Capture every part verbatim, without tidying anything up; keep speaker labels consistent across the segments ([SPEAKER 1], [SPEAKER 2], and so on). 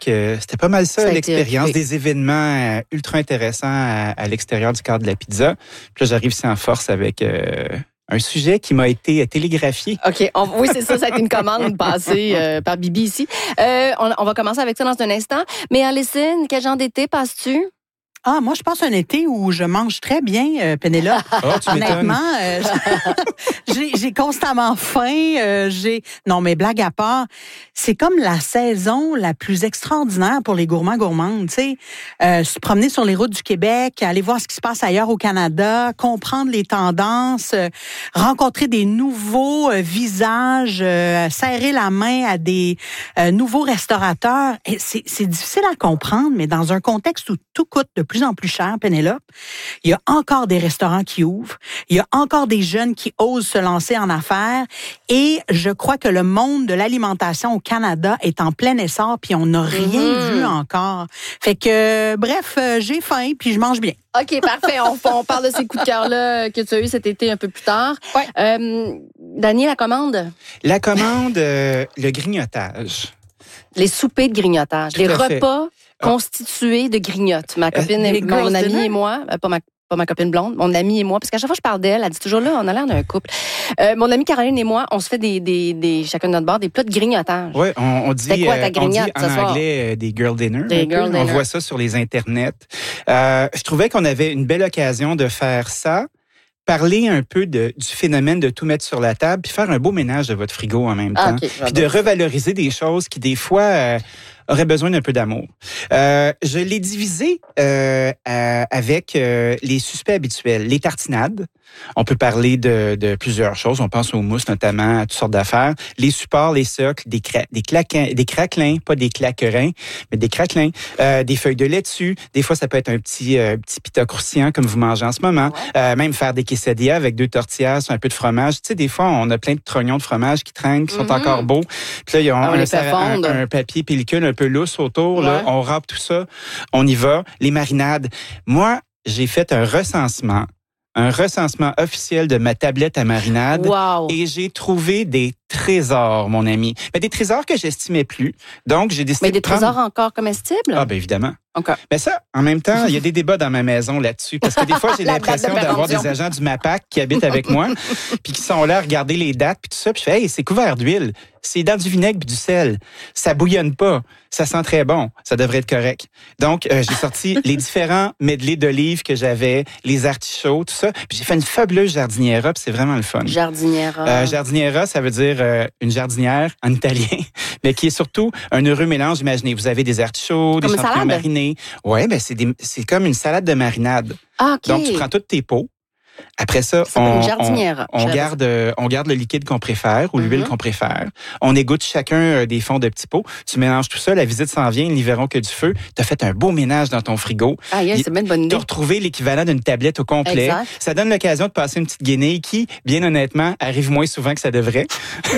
[SPEAKER 1] euh, c'était pas mal ça,
[SPEAKER 2] Ça a
[SPEAKER 1] l'expérience,
[SPEAKER 2] été, oui.
[SPEAKER 1] des événements euh, ultra intéressants à, à l'extérieur du cadre de la pizza. Puis là, j'arrive ici en force avec euh, un sujet qui m'a été télégraphié.
[SPEAKER 2] OK. On, oui, c'est ça. Ça a été une commande passée euh, par Bibi ici. Euh, on, on va commencer avec ça dans un instant. Mais Alison, quel genre d'été passes-tu?
[SPEAKER 3] Ah, moi, je passe un été où je mange très bien, euh, Pénélope.
[SPEAKER 1] Oh, tu m'étonnes.
[SPEAKER 3] Honnêtement, euh, j'ai, j'ai constamment faim. Euh, j'ai Non, mais blague à part, c'est comme la saison la plus extraordinaire pour les gourmands gourmandes. Tu sais, euh, se promener sur les routes du Québec, aller voir ce qui se passe ailleurs au Canada, comprendre les tendances, euh, rencontrer des nouveaux euh, visages, euh, serrer la main à des euh, nouveaux restaurateurs. Et c'est, c'est difficile à comprendre, mais dans un contexte où tout coûte de plus en plus cher, Pénélope, il y a encore des restaurants qui ouvrent, il y a encore des jeunes qui osent se lancer en affaires et je crois que le monde de l'alimentation au Canada est en plein essor puis on n'a rien
[SPEAKER 2] Mm-hmm.
[SPEAKER 3] vu encore. Fait que, bref, euh, j'ai faim puis je mange bien.
[SPEAKER 2] OK, parfait. On, on parle de ces coups de cœur-là que tu as eu cet été un peu plus tard.
[SPEAKER 3] Ouais.
[SPEAKER 2] Euh, Dani, la commande?
[SPEAKER 1] La commande, euh, le grignotage.
[SPEAKER 2] Les soupers de grignotage.
[SPEAKER 1] Tout
[SPEAKER 2] les
[SPEAKER 1] à fait.
[SPEAKER 2] repas
[SPEAKER 1] Ah.
[SPEAKER 2] constitués de grignotes. Ma copine,
[SPEAKER 3] les
[SPEAKER 2] et, mon
[SPEAKER 3] girls'
[SPEAKER 2] amie
[SPEAKER 3] dinner?
[SPEAKER 2] et moi, euh, pas ma pas ma copine blonde, mon amie et moi, parce qu'à chaque fois que je parle d'elle, elle dit toujours là, on a l'air d'un couple. Euh, mon amie Caroline et moi, on se fait des, des, des chacun de notre bord, des plats de grignotage.
[SPEAKER 1] Oui, on, on dit,
[SPEAKER 2] C'était quoi ta
[SPEAKER 1] euh, on dit
[SPEAKER 2] grignote
[SPEAKER 1] en
[SPEAKER 2] ce soir?
[SPEAKER 1] anglais euh, des girl dinner.
[SPEAKER 2] Des
[SPEAKER 1] un peu.
[SPEAKER 2] girl
[SPEAKER 1] On
[SPEAKER 2] dinner.
[SPEAKER 1] voit ça sur les internets. Euh, je trouvais qu'on avait une belle occasion de faire ça, parler un peu de, du phénomène de tout mettre sur la table, puis faire un beau ménage de votre frigo en même
[SPEAKER 2] Ah,
[SPEAKER 1] temps,
[SPEAKER 2] OK,
[SPEAKER 1] puis de revaloriser des choses qui des fois euh, auraient besoin d'un peu d'amour. Euh, je l'ai divisé euh, à- avec euh, les suspects habituels, les tartinades. On peut parler de, de plusieurs choses. On pense aux mousses notamment, à toutes sortes d'affaires. Les supports, les socles, des, cra des, claquins, des craquelins, pas des claquerins, mais des craquelins, euh, des feuilles de laitue. Des fois, ça peut être un petit, euh, petit pita croustillant comme vous mangez en ce moment. Euh, même faire des quesadillas avec deux tortillas, un peu de fromage. Tu sais, des fois, on a plein de trognons de fromage qui traînent, qui sont
[SPEAKER 2] Mhm.
[SPEAKER 1] encore beaux. Puis là, il y a
[SPEAKER 2] Ah, on
[SPEAKER 1] un,
[SPEAKER 2] les fait
[SPEAKER 1] un,
[SPEAKER 2] fondre.
[SPEAKER 1] un papier pellicule un peu lousse autour.
[SPEAKER 2] Ouais.
[SPEAKER 1] Là, on râpe tout ça. On y va. Les marinades. Moi, j'ai fait un recensement. Un recensement officiel de ma tablette à marinade.
[SPEAKER 2] Wow.
[SPEAKER 1] Et j'ai trouvé des trésors, mon ami. Mais des trésors que j'estimais plus. Donc, j'ai décidé
[SPEAKER 2] Mais des
[SPEAKER 1] de prendre...
[SPEAKER 2] trésors encore comestibles?
[SPEAKER 1] Ah, bien évidemment.
[SPEAKER 2] OK.
[SPEAKER 1] Mais ça, en même temps, il y a des débats dans ma maison là-dessus. Parce que des fois, j'ai
[SPEAKER 2] La date
[SPEAKER 1] l'impression
[SPEAKER 2] de
[SPEAKER 1] d'avoir
[SPEAKER 2] péremption.
[SPEAKER 1] des agents du MAPAC qui habitent avec moi, puis qui sont là à regarder les dates, puis tout ça. Puis je fais, hey, c'est couvert d'huile. C'est dans du vinaigre puis du sel. Ça bouillonne pas. Ça sent très bon. Ça devrait être correct. Donc, euh, j'ai sorti les différents medley d'olives que j'avais, les artichauts, tout ça. Puis j'ai fait une fabuleuse jardiniera, puis c'est vraiment le fun.
[SPEAKER 2] Jardinière.
[SPEAKER 1] Euh, jardiniera, ça veut dire euh, une jardinière en italien, mais qui est surtout un heureux mélange. Imaginez, vous avez des artichauts, des
[SPEAKER 2] Comme une
[SPEAKER 1] champignons
[SPEAKER 2] salade?
[SPEAKER 1] marinés. Ouais, ben c'est des- c'est comme une salade de marinade.
[SPEAKER 2] Ah, OK.
[SPEAKER 1] Donc tu prends toutes tes pots. Après ça,
[SPEAKER 2] Ça s'appelle
[SPEAKER 1] on,
[SPEAKER 2] une jardinière.
[SPEAKER 1] on, on
[SPEAKER 2] J'avais
[SPEAKER 1] garde, euh, on garde le liquide qu'on préfère ou l'huile
[SPEAKER 2] Mhm.
[SPEAKER 1] qu'on préfère. On égoutte chacun euh, des fonds de petits pots. Tu mélanges tout ça. La visite s'en vient. Ils n'y verront que du feu. Tu as fait un beau ménage dans ton frigo.
[SPEAKER 2] Ah, yeah, c'est bien une bonne
[SPEAKER 1] Tu
[SPEAKER 2] idée.
[SPEAKER 1] as retrouvé l'équivalent d'une tablette au complet.
[SPEAKER 2] Exact.
[SPEAKER 1] Ça donne l'occasion de passer une petite guenille qui, bien honnêtement, arrive moins souvent que ça devrait.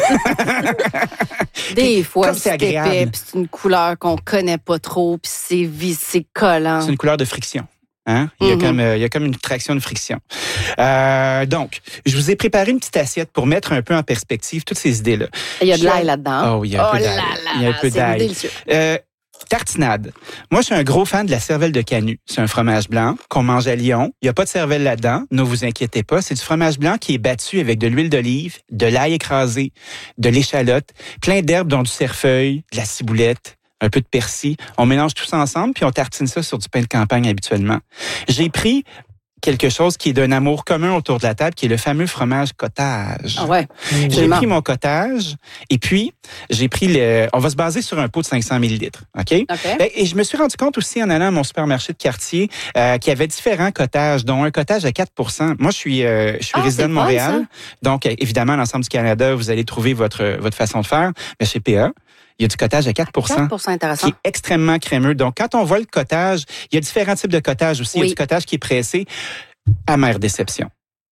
[SPEAKER 2] Des fois,
[SPEAKER 1] comme c'est
[SPEAKER 2] c'est
[SPEAKER 1] agréable.
[SPEAKER 2] épais, puis c'est une couleur qu'on connaît pas trop, puis c'est vissé collant.
[SPEAKER 1] C'est une couleur de friction. Hein? Il, y a
[SPEAKER 2] Mhm.
[SPEAKER 1] comme, euh, il y a comme une traction de friction. Euh, donc, je vous ai préparé une petite assiette pour mettre un peu en perspective toutes ces idées-là.
[SPEAKER 2] Il y a de
[SPEAKER 1] Je-
[SPEAKER 2] l'ail là-dedans.
[SPEAKER 1] Oh, il y a un
[SPEAKER 2] oh
[SPEAKER 1] peu
[SPEAKER 2] là
[SPEAKER 1] d'ail.
[SPEAKER 2] là,
[SPEAKER 1] Il y a un peu
[SPEAKER 2] c'est
[SPEAKER 1] d'ail.
[SPEAKER 2] délicieux.
[SPEAKER 1] Euh, tartinade. Moi, je suis un gros fan de la cervelle de canut. C'est un fromage blanc qu'on mange à Lyon. Il n'y a pas de cervelle là-dedans. Ne vous inquiétez pas. C'est du fromage blanc qui est battu avec de l'huile d'olive, de l'ail écrasé, de l'échalote, plein d'herbes dont du cerfeuil, de la ciboulette, un peu de persil. On mélange tout ça ensemble, puis on tartine ça sur du pain de campagne habituellement. J'ai pris quelque chose qui est d'un amour commun autour de la table, qui est le fameux fromage cottage.
[SPEAKER 2] Ah ouais.
[SPEAKER 1] J'ai
[SPEAKER 2] absolument.
[SPEAKER 1] pris mon cottage et puis j'ai pris le... On va se baser sur un pot de cinq cents millilitres, OK?
[SPEAKER 2] OK.
[SPEAKER 1] Ben, Et je me suis rendu compte aussi en allant à mon supermarché de quartier euh, qu'il y avait différents cottages, dont un cottage à quatre pour cent. Moi, je suis, euh, je suis
[SPEAKER 2] Ah,
[SPEAKER 1] résident
[SPEAKER 2] c'est
[SPEAKER 1] de
[SPEAKER 2] fun,
[SPEAKER 1] Montréal. Donc, euh, évidemment, à l'ensemble du Canada, vous allez trouver votre, votre façon de faire. Mais chez P A, il y a du cottage à quatre pour cent.
[SPEAKER 2] quatre pour cent intéressant.
[SPEAKER 1] Qui est extrêmement crémeux. Donc, quand on voit le cottage, il y a différents types de cottage aussi. Il y
[SPEAKER 2] Oui.
[SPEAKER 1] a du cottage qui est pressé. Amère déception.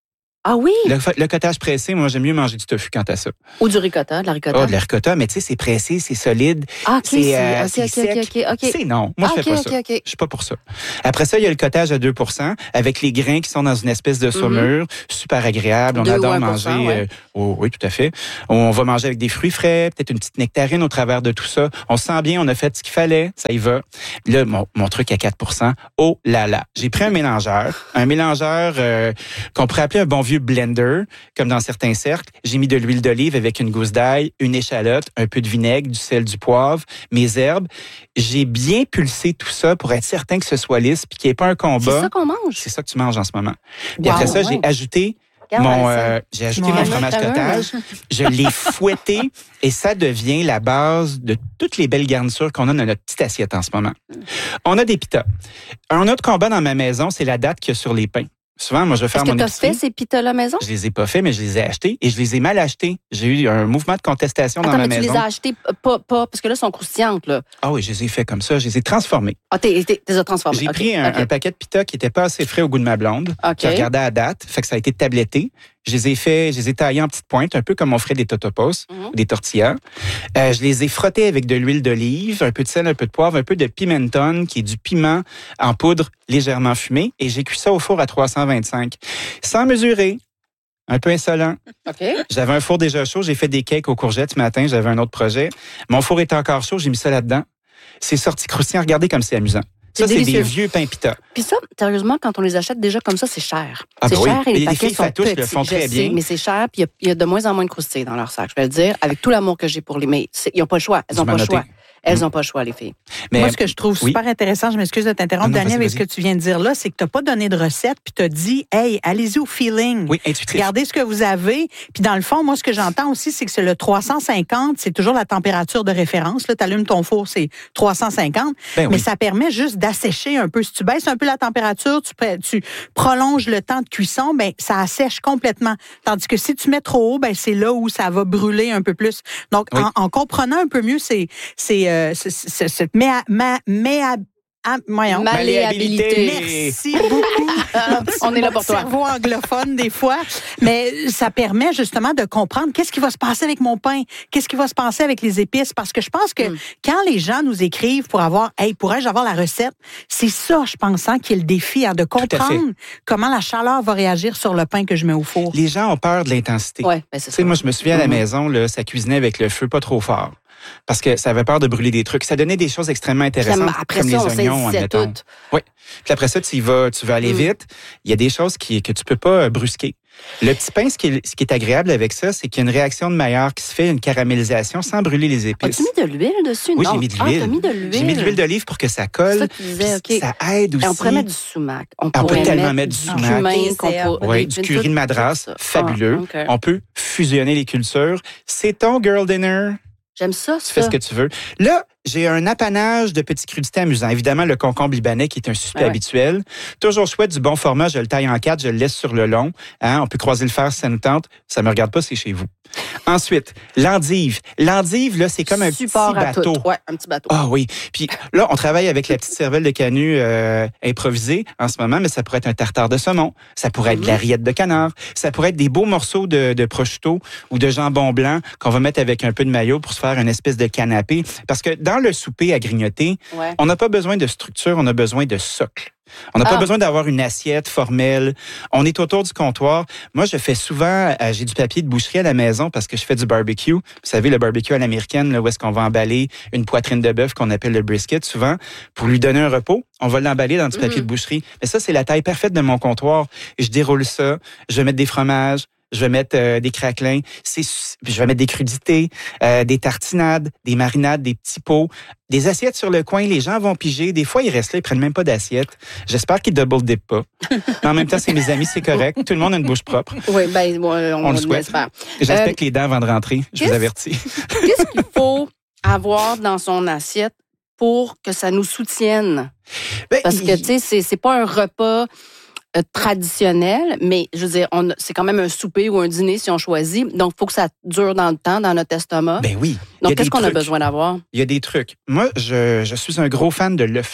[SPEAKER 2] Ah oui?
[SPEAKER 1] Le, le cottage pressé, moi, j'aime mieux manger du tofu quant à ça.
[SPEAKER 2] Ou du ricotta, de la ricotta.
[SPEAKER 1] Oh, de la ricotta, mais tu sais, c'est pressé, c'est solide.
[SPEAKER 2] Ah, OK,
[SPEAKER 1] c'est, euh,
[SPEAKER 2] c'est,
[SPEAKER 1] c'est
[SPEAKER 2] OK, OK,
[SPEAKER 1] sec.
[SPEAKER 2] OK, OK.
[SPEAKER 1] C'est non. Moi,
[SPEAKER 2] Ah,
[SPEAKER 1] je fais
[SPEAKER 2] OK,
[SPEAKER 1] pas
[SPEAKER 2] OK,
[SPEAKER 1] ça.
[SPEAKER 2] OK.
[SPEAKER 1] Je suis pas pour ça. Après ça, il y a le cottage à deux pour cent avec les grains qui sont dans une espèce de saumure. Mm-hmm. Super agréable. On
[SPEAKER 2] deux
[SPEAKER 1] adore
[SPEAKER 2] ou un pour
[SPEAKER 1] manger.
[SPEAKER 2] cent, ouais.
[SPEAKER 1] euh, oh, oui, tout à fait. On va manger avec des fruits frais, peut-être une petite nectarine au travers de tout ça. On se sent bien, on a fait ce qu'il fallait. Ça y va. Là, mon, mon truc à quatre pour cent. Oh là là. J'ai pris un mélangeur. Un mélangeur euh, qu'on pourrait appeler un bon vieux blender, comme dans certains cercles. J'ai mis de l'huile d'olive avec une gousse d'ail, une échalote, un peu de vinaigre, du sel, du poivre, mes herbes. J'ai bien pulsé tout ça pour être certain que ce soit lisse puis qu'il n'y ait pas un combat.
[SPEAKER 2] C'est ça qu'on mange?
[SPEAKER 1] C'est ça que tu manges en ce moment. Puis
[SPEAKER 2] Wow,
[SPEAKER 1] après ça,
[SPEAKER 2] ouais.
[SPEAKER 1] j'ai ajouté
[SPEAKER 2] Regarde,
[SPEAKER 1] mon,
[SPEAKER 2] Alison.
[SPEAKER 1] euh, j'ai ajouté
[SPEAKER 3] Ouais.
[SPEAKER 1] mon fromage
[SPEAKER 2] Fameux.
[SPEAKER 1] cottage. Je l'ai fouetté et ça devient la base de toutes les belles garnitures qu'on a dans notre petite assiette en ce moment. On a des pitas. Un autre combat dans ma maison, c'est la date qu'il y a sur les pains. Souvent, moi, je vais faire
[SPEAKER 2] Est-ce que
[SPEAKER 1] mon
[SPEAKER 2] tu as
[SPEAKER 1] épicerie.
[SPEAKER 2] fait ces pitas-là maison?
[SPEAKER 1] Je les ai pas fait, mais je les ai achetés et je les ai mal achetés. J'ai eu un mouvement de contestation
[SPEAKER 2] Attends,
[SPEAKER 1] dans ma
[SPEAKER 2] mais tu
[SPEAKER 1] maison.
[SPEAKER 2] les as achetés pas, pas, parce que là, elles sont croustillantes, là.
[SPEAKER 1] Ah oui, je les ai fait comme ça. Je les ai transformés.
[SPEAKER 2] Ah, t'es, t'es, t'es as transformées.
[SPEAKER 1] J'ai
[SPEAKER 2] OK,
[SPEAKER 1] pris un,
[SPEAKER 2] OK.
[SPEAKER 1] un paquet de pita qui était pas assez frais au goût de ma blonde.
[SPEAKER 2] OK.
[SPEAKER 1] Qui regardait à date. Fait que ça a été tabletté. Je les ai fait, je les ai taillés en petites pointes, un peu comme on ferait des totopos
[SPEAKER 2] Mhm.
[SPEAKER 1] ou des tortillas. Euh, je les ai frottés avec de l'huile d'olive, un peu de sel, un peu de poivre, un peu de pimenton, qui est du piment en poudre légèrement fumé. Et j'ai cuit ça au four à trois cent vingt-cinq. Sans mesurer. Un peu insolent.
[SPEAKER 2] OK.
[SPEAKER 1] J'avais un four déjà chaud. J'ai fait des cakes aux courgettes ce matin. J'avais un autre projet. Mon four était encore chaud. J'ai mis ça là-dedans. C'est sorti croustillant. Regardez comme c'est amusant. Ça,
[SPEAKER 2] C'est
[SPEAKER 1] c'est des
[SPEAKER 2] délicieux.
[SPEAKER 1] vieux pains pita.
[SPEAKER 2] Puis ça, sérieusement, quand on les achète déjà comme ça, c'est cher.
[SPEAKER 1] Ah,
[SPEAKER 2] c'est
[SPEAKER 1] ben oui.
[SPEAKER 2] cher et
[SPEAKER 1] Et
[SPEAKER 2] les
[SPEAKER 1] les
[SPEAKER 2] paquets
[SPEAKER 1] filles
[SPEAKER 2] sont
[SPEAKER 1] fatouches
[SPEAKER 2] petits.
[SPEAKER 1] le font
[SPEAKER 2] je
[SPEAKER 1] très
[SPEAKER 2] sais,
[SPEAKER 1] bien.
[SPEAKER 2] mais c'est cher, puis il y a- il y, a de moins en moins de croustilles dans leur sac. Je vais le dire, avec tout l'amour que j'ai pour les... Mais c'est- ils n'ont pas le choix. Elles
[SPEAKER 1] Tu
[SPEAKER 2] n'ont
[SPEAKER 1] m'as
[SPEAKER 2] pas le
[SPEAKER 1] noté.
[SPEAKER 2] choix. Elles n'ont pas le choix, les filles.
[SPEAKER 1] Mais
[SPEAKER 3] Moi, ce que je trouve
[SPEAKER 1] oui.
[SPEAKER 3] super intéressant, je m'excuse de t'interrompre,
[SPEAKER 1] Ah non,
[SPEAKER 3] Daniel,
[SPEAKER 1] vas-y,
[SPEAKER 3] avec ce que
[SPEAKER 1] vas-y.
[SPEAKER 3] tu viens de dire là, c'est que tu n'as pas donné de recette, puis tu as dit, hey, allez-y au feeling.
[SPEAKER 1] Oui, intuitif.
[SPEAKER 3] Regardez ce que vous avez. Puis dans le fond, moi, ce que j'entends aussi, c'est que c'est le trois cent cinquante, c'est toujours la température de référence. Là, tu allumes ton four, c'est trois cent cinquante.
[SPEAKER 1] Ben
[SPEAKER 3] mais
[SPEAKER 1] oui.
[SPEAKER 3] ça permet juste d'assécher un peu. Si tu baisses un peu la température, tu, pré- tu prolonges le temps de cuisson, ben ça assèche complètement. Tandis que si tu mets trop haut, ben c'est là où ça va brûler un peu plus. Donc,
[SPEAKER 1] Oui.
[SPEAKER 3] en, en comprenant un peu mieux ces, ces, euh, ce- ce- cette méa, ma, méa, ah, voyons.
[SPEAKER 2] Malléabilité.
[SPEAKER 3] Merci beaucoup. Mon petit-
[SPEAKER 2] On est là
[SPEAKER 3] mon
[SPEAKER 2] pour toi.
[SPEAKER 3] cerveau anglophone des fois, mais ça permet justement de comprendre qu'est-ce qui va se passer avec mon pain, qu'est-ce qui va se passer avec les épices, parce que je pense que
[SPEAKER 2] Mm.
[SPEAKER 3] quand les gens nous écrivent pour avoir, hey, pourrais-je avoir la recette, c'est ça, je pense, hein, qui est le défi, hein, de
[SPEAKER 1] à fait.
[SPEAKER 3] comprendre comment la chaleur va réagir sur le pain que je mets au four.
[SPEAKER 1] Les gens ont peur de l'intensité.
[SPEAKER 2] Ouais, ben c'est
[SPEAKER 1] Tu
[SPEAKER 2] ça.
[SPEAKER 1] sais, moi, je me souviens à la
[SPEAKER 2] Mhm.
[SPEAKER 1] maison, là, ça cuisinait avec le feu pas trop fort. Parce que ça avait peur de brûler des trucs. Ça donnait des choses extrêmement intéressantes,
[SPEAKER 2] Après
[SPEAKER 1] comme
[SPEAKER 2] ça,
[SPEAKER 1] les
[SPEAKER 2] on
[SPEAKER 1] oignons,
[SPEAKER 2] saisissait
[SPEAKER 1] admettons.
[SPEAKER 2] tout.
[SPEAKER 1] Oui. Puis après ça, tu y vas, tu veux aller
[SPEAKER 2] Mm.
[SPEAKER 1] vite. Il y a des choses qui, que tu peux pas euh, brusquer. Le petit pain, ce qui est, ce qui est agréable avec ça, c'est qu'il y a une réaction de Maillard qui se fait, une caramélisation sans brûler les épices.
[SPEAKER 2] As-tu mis de l'huile dessus?
[SPEAKER 1] Oui,
[SPEAKER 2] Non.
[SPEAKER 1] j'ai mis de
[SPEAKER 2] Ah,
[SPEAKER 1] l'huile.
[SPEAKER 2] t'as mis de l'huile.
[SPEAKER 1] J'ai mis de l'huile d'olive pour que ça
[SPEAKER 2] C'est
[SPEAKER 1] colle.
[SPEAKER 2] ça que tu disais,
[SPEAKER 1] Puis
[SPEAKER 2] OK.
[SPEAKER 1] Ça aide aussi.
[SPEAKER 2] Et on pourrait mettre du sumac. On,
[SPEAKER 1] peut
[SPEAKER 2] pourrait
[SPEAKER 1] tellement mettre du sumac.
[SPEAKER 2] cumin,
[SPEAKER 3] Des
[SPEAKER 2] qu'on
[SPEAKER 3] herbes.
[SPEAKER 2] peut-
[SPEAKER 1] Oui,
[SPEAKER 2] des-
[SPEAKER 1] du curry de
[SPEAKER 2] tout-
[SPEAKER 1] madras,
[SPEAKER 2] tout ça.
[SPEAKER 1] fabuleux.
[SPEAKER 2] Ah, OK.
[SPEAKER 1] On peut fusionner les cultures. C'est ton girl dinner.
[SPEAKER 2] J'aime ça,
[SPEAKER 1] Tu
[SPEAKER 2] ça.
[SPEAKER 1] fais ce que tu veux. Là, j'ai un apanage de petits crudités amusants. Évidemment, le concombre libanais qui est un suspect
[SPEAKER 2] Ah ouais.
[SPEAKER 1] habituel. Toujours chouette, du bon format. Je le taille en quatre, je le laisse sur le long. Hein, on peut croiser le fer si ça nous tente. Ça me regarde pas, c'est chez vous. Ensuite, l'endive. L'endive, là, c'est comme un
[SPEAKER 2] Support
[SPEAKER 1] petit
[SPEAKER 2] à
[SPEAKER 1] bateau.
[SPEAKER 2] tout. Ouais, un petit bateau.
[SPEAKER 1] Ah oui. Puis là, on travaille avec la petite cervelle de canut euh, improvisée en ce moment, mais ça pourrait être un tartare de saumon, ça pourrait être de la rillette de canard, ça pourrait être des beaux morceaux de, de prosciutto ou de jambon blanc qu'on va mettre avec un peu de mayo pour se faire une espèce de canapé. Parce que dans le souper à grignoter,
[SPEAKER 2] Ouais.
[SPEAKER 1] on n'a pas besoin de structure, on a besoin de socle. On n'a
[SPEAKER 2] Ah.
[SPEAKER 1] pas besoin d'avoir une assiette formelle. On est autour du comptoir. Moi, je fais souvent, euh, j'ai du papier de boucherie à la maison parce que je fais du barbecue. Vous savez, le barbecue à l'américaine, là, où est-ce qu'on va emballer une poitrine de bœuf qu'on appelle le brisket souvent, pour lui donner un repos. On va l'emballer dans du papier
[SPEAKER 2] Mhm.
[SPEAKER 1] de boucherie. Mais ça, c'est la taille parfaite de mon comptoir. Je déroule ça. Je vais mettre des fromages. Je vais mettre euh, des craquelins, c'est, je vais mettre des crudités, euh, des tartinades, des marinades, des petits pots, des assiettes sur le coin. Les gens vont piger. Des fois, ils restent là, ils prennent même pas d'assiette. J'espère qu'ils double dip pas. Mais en même temps, c'est mes amis, c'est correct. Tout le monde a une bouche propre.
[SPEAKER 2] Oui, ben, bon, on,
[SPEAKER 1] On le souhaite.
[SPEAKER 2] l'espère.
[SPEAKER 1] J'inspecte les dents avant de rentrer. Je vous
[SPEAKER 2] qu'est-ce-
[SPEAKER 1] avertis.
[SPEAKER 2] Qu'est-ce qu'il faut avoir dans son assiette pour que ça nous soutienne?
[SPEAKER 1] Ben,
[SPEAKER 2] Parce que,
[SPEAKER 1] il-
[SPEAKER 2] tu sais, c'est, c'est pas un repas euh, traditionnel, mais je veux dire, on, c'est quand même un souper ou un dîner si on choisit. Donc, il faut que ça dure dans le temps, dans notre estomac.
[SPEAKER 1] ben oui. Il y a
[SPEAKER 2] Donc,
[SPEAKER 1] des
[SPEAKER 2] qu'est-ce qu'on a
[SPEAKER 1] trucs.
[SPEAKER 2] besoin d'avoir?
[SPEAKER 1] Il y a des trucs. Moi, je, je suis un gros fan de l'œuf.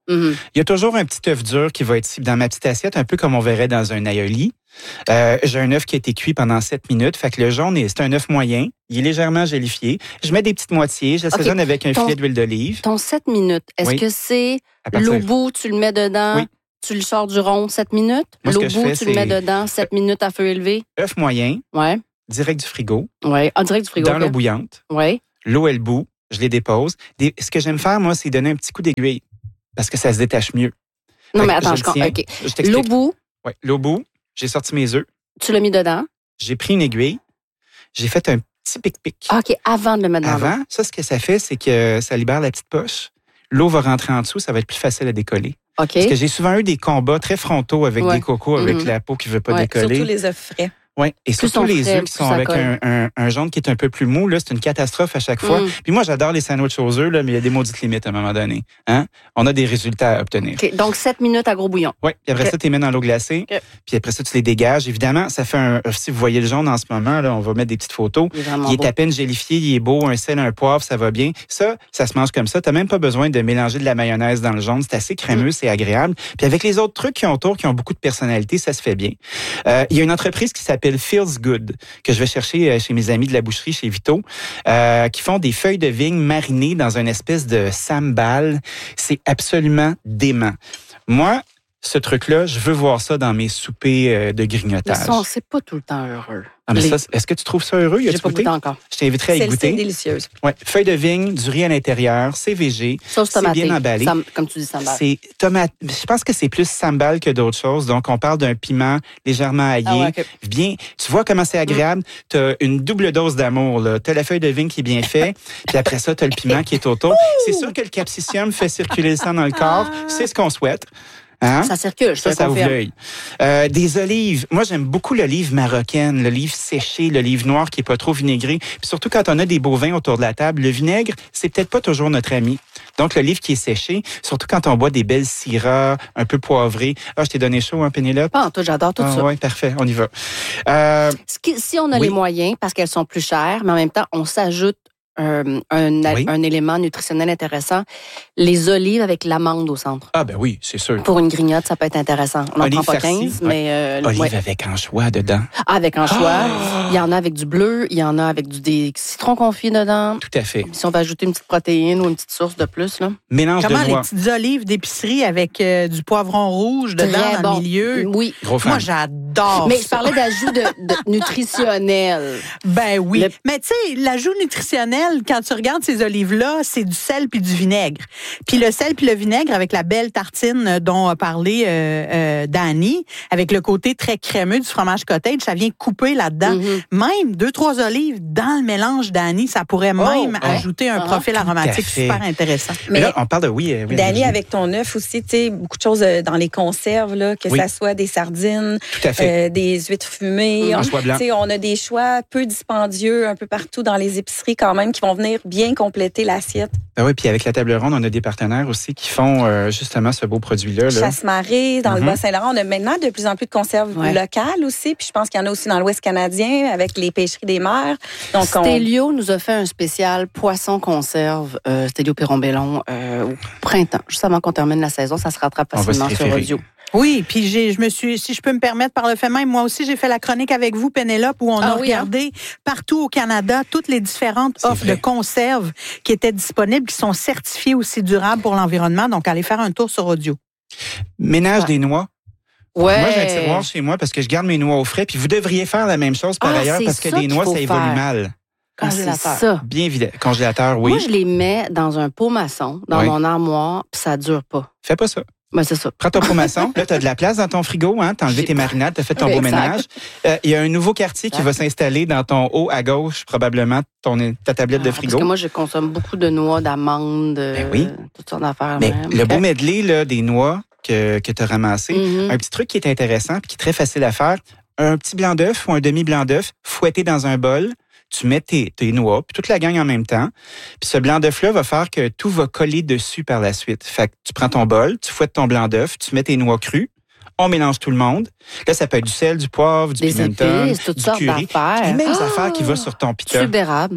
[SPEAKER 2] Mm-hmm.
[SPEAKER 1] Il y a toujours un petit œuf dur qui va être dans ma petite assiette, un peu comme on verrait dans un aioli. Euh, j'ai un œuf qui a été cuit pendant sept minutes. Fait que le jaune, c'est un œuf moyen. Il est légèrement gélifié. Je mets des petites moitiés. Je l'assaisonne
[SPEAKER 2] Okay.
[SPEAKER 1] avec un
[SPEAKER 2] Ton-
[SPEAKER 1] filet d'huile d'olive.
[SPEAKER 2] Ton sept minutes, est-ce
[SPEAKER 1] Oui.
[SPEAKER 2] que c'est
[SPEAKER 1] À partir-
[SPEAKER 2] l'au-bout, tu le mets dedans,
[SPEAKER 1] Oui.
[SPEAKER 2] tu le sors du rond sept minutes?
[SPEAKER 1] Moi, ce que je
[SPEAKER 2] L'au-bout,
[SPEAKER 1] fais,
[SPEAKER 2] tu le mets
[SPEAKER 1] c'est-
[SPEAKER 2] dedans sept minutes à feu élevé?
[SPEAKER 1] œuf moyen,
[SPEAKER 2] Ouais.
[SPEAKER 1] direct du frigo,
[SPEAKER 2] Ouais. En direct du frigo.
[SPEAKER 1] dans l'eau
[SPEAKER 2] ok.
[SPEAKER 1] bouillante.
[SPEAKER 2] Ouais.
[SPEAKER 1] L'eau est le bout. Je les dépose. Des- ce que j'aime faire, moi, c'est donner un petit coup d'aiguille parce que ça se détache mieux.
[SPEAKER 2] Non,
[SPEAKER 1] Fait
[SPEAKER 2] mais
[SPEAKER 1] que
[SPEAKER 2] attends,
[SPEAKER 1] je
[SPEAKER 2] je
[SPEAKER 1] le
[SPEAKER 2] comprends.
[SPEAKER 1] tiens.
[SPEAKER 2] OK.
[SPEAKER 1] Je t'explique.
[SPEAKER 2] L'au bout,
[SPEAKER 1] Ouais, l'eau bout. J'ai sorti mes œufs.
[SPEAKER 2] tu l'as mis dedans.
[SPEAKER 1] J'ai pris une aiguille. J'ai fait un petit pic-pic.
[SPEAKER 2] Ah, OK, avant de le mettre dans l'eau.
[SPEAKER 1] Avant, ça, ce que ça fait, c'est que ça libère la petite poche. L'eau va rentrer en dessous, ça va être plus facile à décoller.
[SPEAKER 2] OK.
[SPEAKER 1] Parce que j'ai souvent eu des combats très frontaux avec
[SPEAKER 2] Ouais.
[SPEAKER 1] des cocos, avec
[SPEAKER 2] Mhm.
[SPEAKER 1] la peau qui veut pas
[SPEAKER 2] Ouais,
[SPEAKER 1] décoller.
[SPEAKER 4] Surtout les œufs frais.
[SPEAKER 1] Ouais. Et
[SPEAKER 2] Plus
[SPEAKER 1] surtout
[SPEAKER 2] sont
[SPEAKER 1] les
[SPEAKER 2] frais,
[SPEAKER 1] œufs qui
[SPEAKER 2] plus
[SPEAKER 1] sont
[SPEAKER 2] ça
[SPEAKER 1] avec
[SPEAKER 2] colle.
[SPEAKER 1] un, un, un jaune qui est un peu plus mou, là, c'est une catastrophe à chaque fois.
[SPEAKER 2] Mm.
[SPEAKER 1] Puis moi, j'adore les sandwichs aux œufs, là, mais il y a des maudites limites à un moment donné. Hein? On a des résultats à obtenir.
[SPEAKER 2] OK, donc sept minutes à gros bouillon.
[SPEAKER 1] Oui, puis après
[SPEAKER 2] Ok.
[SPEAKER 1] ça, tu les mets dans l'eau glacée.
[SPEAKER 2] Ok.
[SPEAKER 1] Puis après ça, tu les dégages. Évidemment, ça fait un. Si vous voyez le jaune en ce moment, là, on va mettre des petites photos.
[SPEAKER 2] Il est vraiment
[SPEAKER 1] Il est
[SPEAKER 2] beau.
[SPEAKER 1] à peine gélifié, il est beau, un sel, un poivre, ça va bien. Ça, ça se mange comme ça. Tu n'as même pas besoin de mélanger de la mayonnaise dans le jaune. C'est assez crémeux, c'est agréable. Puis avec les autres trucs qui ont autour, qui ont beaucoup de personnalité, ça se fait bien. Euh, il y a une entreprise qui s'appelle Feels Good, que je vais chercher chez mes amis de la boucherie, chez Vito, euh, qui font des feuilles de vigne marinées dans une espèce de sambal. C'est absolument dément. Moi, ce truc-là, je veux voir ça dans mes soupers euh, de
[SPEAKER 2] Mais
[SPEAKER 1] grignotage.
[SPEAKER 2] ça, on c'est pas tout le temps heureux.
[SPEAKER 1] Ah, mais
[SPEAKER 2] Les-
[SPEAKER 1] ça, est-ce que tu trouves ça heureux? Y
[SPEAKER 2] J'ai
[SPEAKER 1] a-tu
[SPEAKER 2] pas
[SPEAKER 1] goûté?
[SPEAKER 2] goûté encore.
[SPEAKER 1] Je t'inviterai à y
[SPEAKER 4] Celle-ci est
[SPEAKER 1] goûter.
[SPEAKER 4] délicieuse.
[SPEAKER 1] Ouais. Feuilles de vigne, du riz à l'intérieur, c'est végé.
[SPEAKER 2] Sauce
[SPEAKER 1] C'est
[SPEAKER 2] tomatée.
[SPEAKER 1] bien emballé.
[SPEAKER 2] Sam- comme tu dis, sambal.
[SPEAKER 1] C'est tomate. Je pense que c'est plus sambal que d'autres choses. Donc, on parle d'un piment légèrement aillé.
[SPEAKER 2] Ah ouais, ok.
[SPEAKER 1] Bien, tu vois comment c'est agréable? Tu as une double dose d'amour. Tu as la feuille de vigne qui est bien faite, puis après ça, tu as le piment qui est autour. C'est sûr que le capsicum fait circuler le sang dans le corps. C'est ce qu'on souhaite. Hein?
[SPEAKER 2] Ça circule, je te
[SPEAKER 1] Ça,
[SPEAKER 2] le
[SPEAKER 1] ça ouvre
[SPEAKER 2] confirme.
[SPEAKER 1] l'œil. Euh, des olives. Moi, j'aime beaucoup l'olive marocaine, l'olive séchée, l'olive noire qui est pas trop vinaigrée. Puis surtout quand on a des beaux vins autour de la table, le vinaigre, c'est peut-être pas toujours notre ami. Donc, l'olive qui est séchée, surtout quand on boit des belles syrahs un peu poivrées. Ah, je t'ai donné chaud, hein, Pénélope?
[SPEAKER 2] Pas en tout, j'adore tout
[SPEAKER 1] Ah,
[SPEAKER 2] ça.
[SPEAKER 1] ouais, parfait, on y va. Euh,
[SPEAKER 2] Ce qui- Si on a
[SPEAKER 1] Oui.
[SPEAKER 2] les moyens, parce qu'elles sont plus chères, mais en même temps, on s'ajoute un, un,
[SPEAKER 1] Oui.
[SPEAKER 2] un élément nutritionnel intéressant, les olives avec l'amande au centre.
[SPEAKER 1] ah, ben oui, c'est sûr.
[SPEAKER 2] Pour une grignote, ça peut être intéressant. On n'en
[SPEAKER 1] Olive
[SPEAKER 2] prend pas
[SPEAKER 1] farcie,
[SPEAKER 2] quinze,
[SPEAKER 1] ouais.
[SPEAKER 2] mais... euh,
[SPEAKER 1] Olive
[SPEAKER 2] ouais.
[SPEAKER 1] avec anchois dedans.
[SPEAKER 2] Ah, avec anchois.
[SPEAKER 1] Ah!
[SPEAKER 2] Il y en a avec du bleu, il y en a avec du, des citrons confits dedans.
[SPEAKER 1] Tout à fait.
[SPEAKER 2] Si on va ajouter une petite protéine ou une petite source de plus, là.
[SPEAKER 1] Mélange
[SPEAKER 3] Comment
[SPEAKER 1] de
[SPEAKER 3] les
[SPEAKER 1] noix.
[SPEAKER 3] petites olives d'épicerie avec euh, du poivron rouge dedans
[SPEAKER 2] Très
[SPEAKER 3] dans
[SPEAKER 2] bon.
[SPEAKER 3] le milieu?
[SPEAKER 2] Oui.
[SPEAKER 1] Gros fan.
[SPEAKER 3] Moi, j'adore
[SPEAKER 2] Mais
[SPEAKER 3] ça.
[SPEAKER 2] je parlais d'ajout de, de nutritionnel.
[SPEAKER 3] Ben oui.
[SPEAKER 2] Le-
[SPEAKER 3] Mais tu sais, l'ajout nutritionnel, quand tu regardes ces olives-là, c'est du sel puis du vinaigre. Puis le sel puis le vinaigre, avec la belle tartine dont a parlé euh, euh, Dani, avec le côté très crémeux du fromage cottage, ça vient couper là-dedans.
[SPEAKER 2] Mhm.
[SPEAKER 3] Même deux, trois olives dans le mélange Dani, ça pourrait même
[SPEAKER 2] oh.
[SPEAKER 3] ajouter un
[SPEAKER 2] Ah,
[SPEAKER 3] profil
[SPEAKER 1] tout à
[SPEAKER 3] aromatique
[SPEAKER 1] fait.
[SPEAKER 3] super intéressant.
[SPEAKER 1] Mais
[SPEAKER 4] Mais
[SPEAKER 1] là, on parle de oui. euh, oui
[SPEAKER 4] Dani,
[SPEAKER 1] Virginie.
[SPEAKER 4] avec ton œuf aussi, tu sais, beaucoup de choses euh, dans les conserves, là, que
[SPEAKER 1] Oui.
[SPEAKER 4] ça soit des sardines,
[SPEAKER 1] Tout à fait.
[SPEAKER 4] euh, des huîtres fumées.
[SPEAKER 2] Mm.
[SPEAKER 4] On,
[SPEAKER 1] Anchois blancs.
[SPEAKER 4] tu sais, on a des choix peu dispendieux un peu partout dans les épiceries quand même qui vont venir bien compléter l'assiette.
[SPEAKER 1] Ben oui, puis avec la table ronde, on a des partenaires aussi qui font euh, justement ce beau produit-là. Là.
[SPEAKER 4] Chasse-marée, dans
[SPEAKER 1] Mhm.
[SPEAKER 4] le Bas-Saint-Laurent, on a maintenant de plus en plus de conserves
[SPEAKER 2] Ouais.
[SPEAKER 4] locales aussi. Puis je pense qu'il y en a aussi dans l'Ouest canadien avec les pêcheries des mers. Donc, on...
[SPEAKER 2] Stélio nous a fait un spécial poisson conserve, euh, Stélio Perron-Bellon, euh, au printemps, juste avant qu'on termine la saison. Ça se rattrape
[SPEAKER 1] On va se
[SPEAKER 2] facilement sur
[SPEAKER 1] référer.
[SPEAKER 2] audio.
[SPEAKER 3] Oui, puis j'ai, je me suis, si je peux me permettre par le fait même, moi aussi j'ai fait la chronique avec vous, Pénélope, où on
[SPEAKER 2] Ah
[SPEAKER 3] a
[SPEAKER 2] oui, hein?
[SPEAKER 3] regardé partout au Canada toutes les différentes
[SPEAKER 1] C'est
[SPEAKER 3] offres
[SPEAKER 1] vrai.
[SPEAKER 3] de conserves qui étaient disponibles, qui sont certifiées aussi durables pour l'environnement. Donc allez faire un tour sur audio.
[SPEAKER 1] Ménage
[SPEAKER 2] Ah.
[SPEAKER 1] des noix.
[SPEAKER 2] Ouais.
[SPEAKER 1] Moi, j'ai un tiroir chez moi parce que je garde mes noix au frais. Puis vous devriez faire la même chose par
[SPEAKER 2] Ah,
[SPEAKER 1] ailleurs
[SPEAKER 2] c'est
[SPEAKER 1] parce que
[SPEAKER 2] ça
[SPEAKER 1] les
[SPEAKER 2] qu'il
[SPEAKER 1] noix,
[SPEAKER 2] faut
[SPEAKER 1] ça évolue
[SPEAKER 2] faire.
[SPEAKER 1] mal.
[SPEAKER 2] Ah, c'est
[SPEAKER 3] Congélateur.
[SPEAKER 2] ça.
[SPEAKER 1] Bien évidemment. Congélateur, oui.
[SPEAKER 2] Moi, je les mets dans un pot maçon, dans
[SPEAKER 1] Oui.
[SPEAKER 2] mon armoire, puis ça dure pas.
[SPEAKER 1] Fais pas ça.
[SPEAKER 2] Ben, c'est ça.
[SPEAKER 1] Prends ton pot maçon. Là, tu as de la place dans ton frigo. Hein? Tu as enlevé
[SPEAKER 2] J'ai
[SPEAKER 1] tes
[SPEAKER 2] pas-
[SPEAKER 1] marinades. Tu as fait ton
[SPEAKER 2] Oui,
[SPEAKER 1] beau
[SPEAKER 2] exact.
[SPEAKER 1] ménage. Euh, Il y a un nouveau quartier qui
[SPEAKER 2] Exact.
[SPEAKER 1] va s'installer dans ton haut à gauche, probablement, ton, ta tablette de
[SPEAKER 2] Ah,
[SPEAKER 1] frigo.
[SPEAKER 2] Parce que moi, je consomme beaucoup de noix, d'amandes,
[SPEAKER 1] Ben oui.
[SPEAKER 2] euh, toutes sortes d'affaires.
[SPEAKER 1] Mais
[SPEAKER 2] même.
[SPEAKER 1] le beau
[SPEAKER 2] Ok.
[SPEAKER 1] medley là, des noix que, que tu as ramassé,
[SPEAKER 2] Mhm.
[SPEAKER 1] un petit truc qui est intéressant et qui est très facile à faire, un petit blanc d'œuf ou un demi-blanc d'œuf fouetté dans un bol. Tu mets tes, tes noix, puis toute la gang en même temps. Puis ce blanc d'œuf-là va faire que tout va coller dessus par la suite. Fait que tu prends ton bol, tu fouettes ton blanc d'œuf, tu mets tes noix crues, on mélange tout le monde. Là, ça peut être du sel, du poivre, du
[SPEAKER 2] Des
[SPEAKER 1] pimenton,
[SPEAKER 2] épices, toutes
[SPEAKER 1] du
[SPEAKER 2] sortes
[SPEAKER 1] curry.
[SPEAKER 2] d'affaires.
[SPEAKER 1] Les mêmes
[SPEAKER 2] Ah!
[SPEAKER 1] affaires qui vont sur ton pita.
[SPEAKER 2] Sucre d'érable.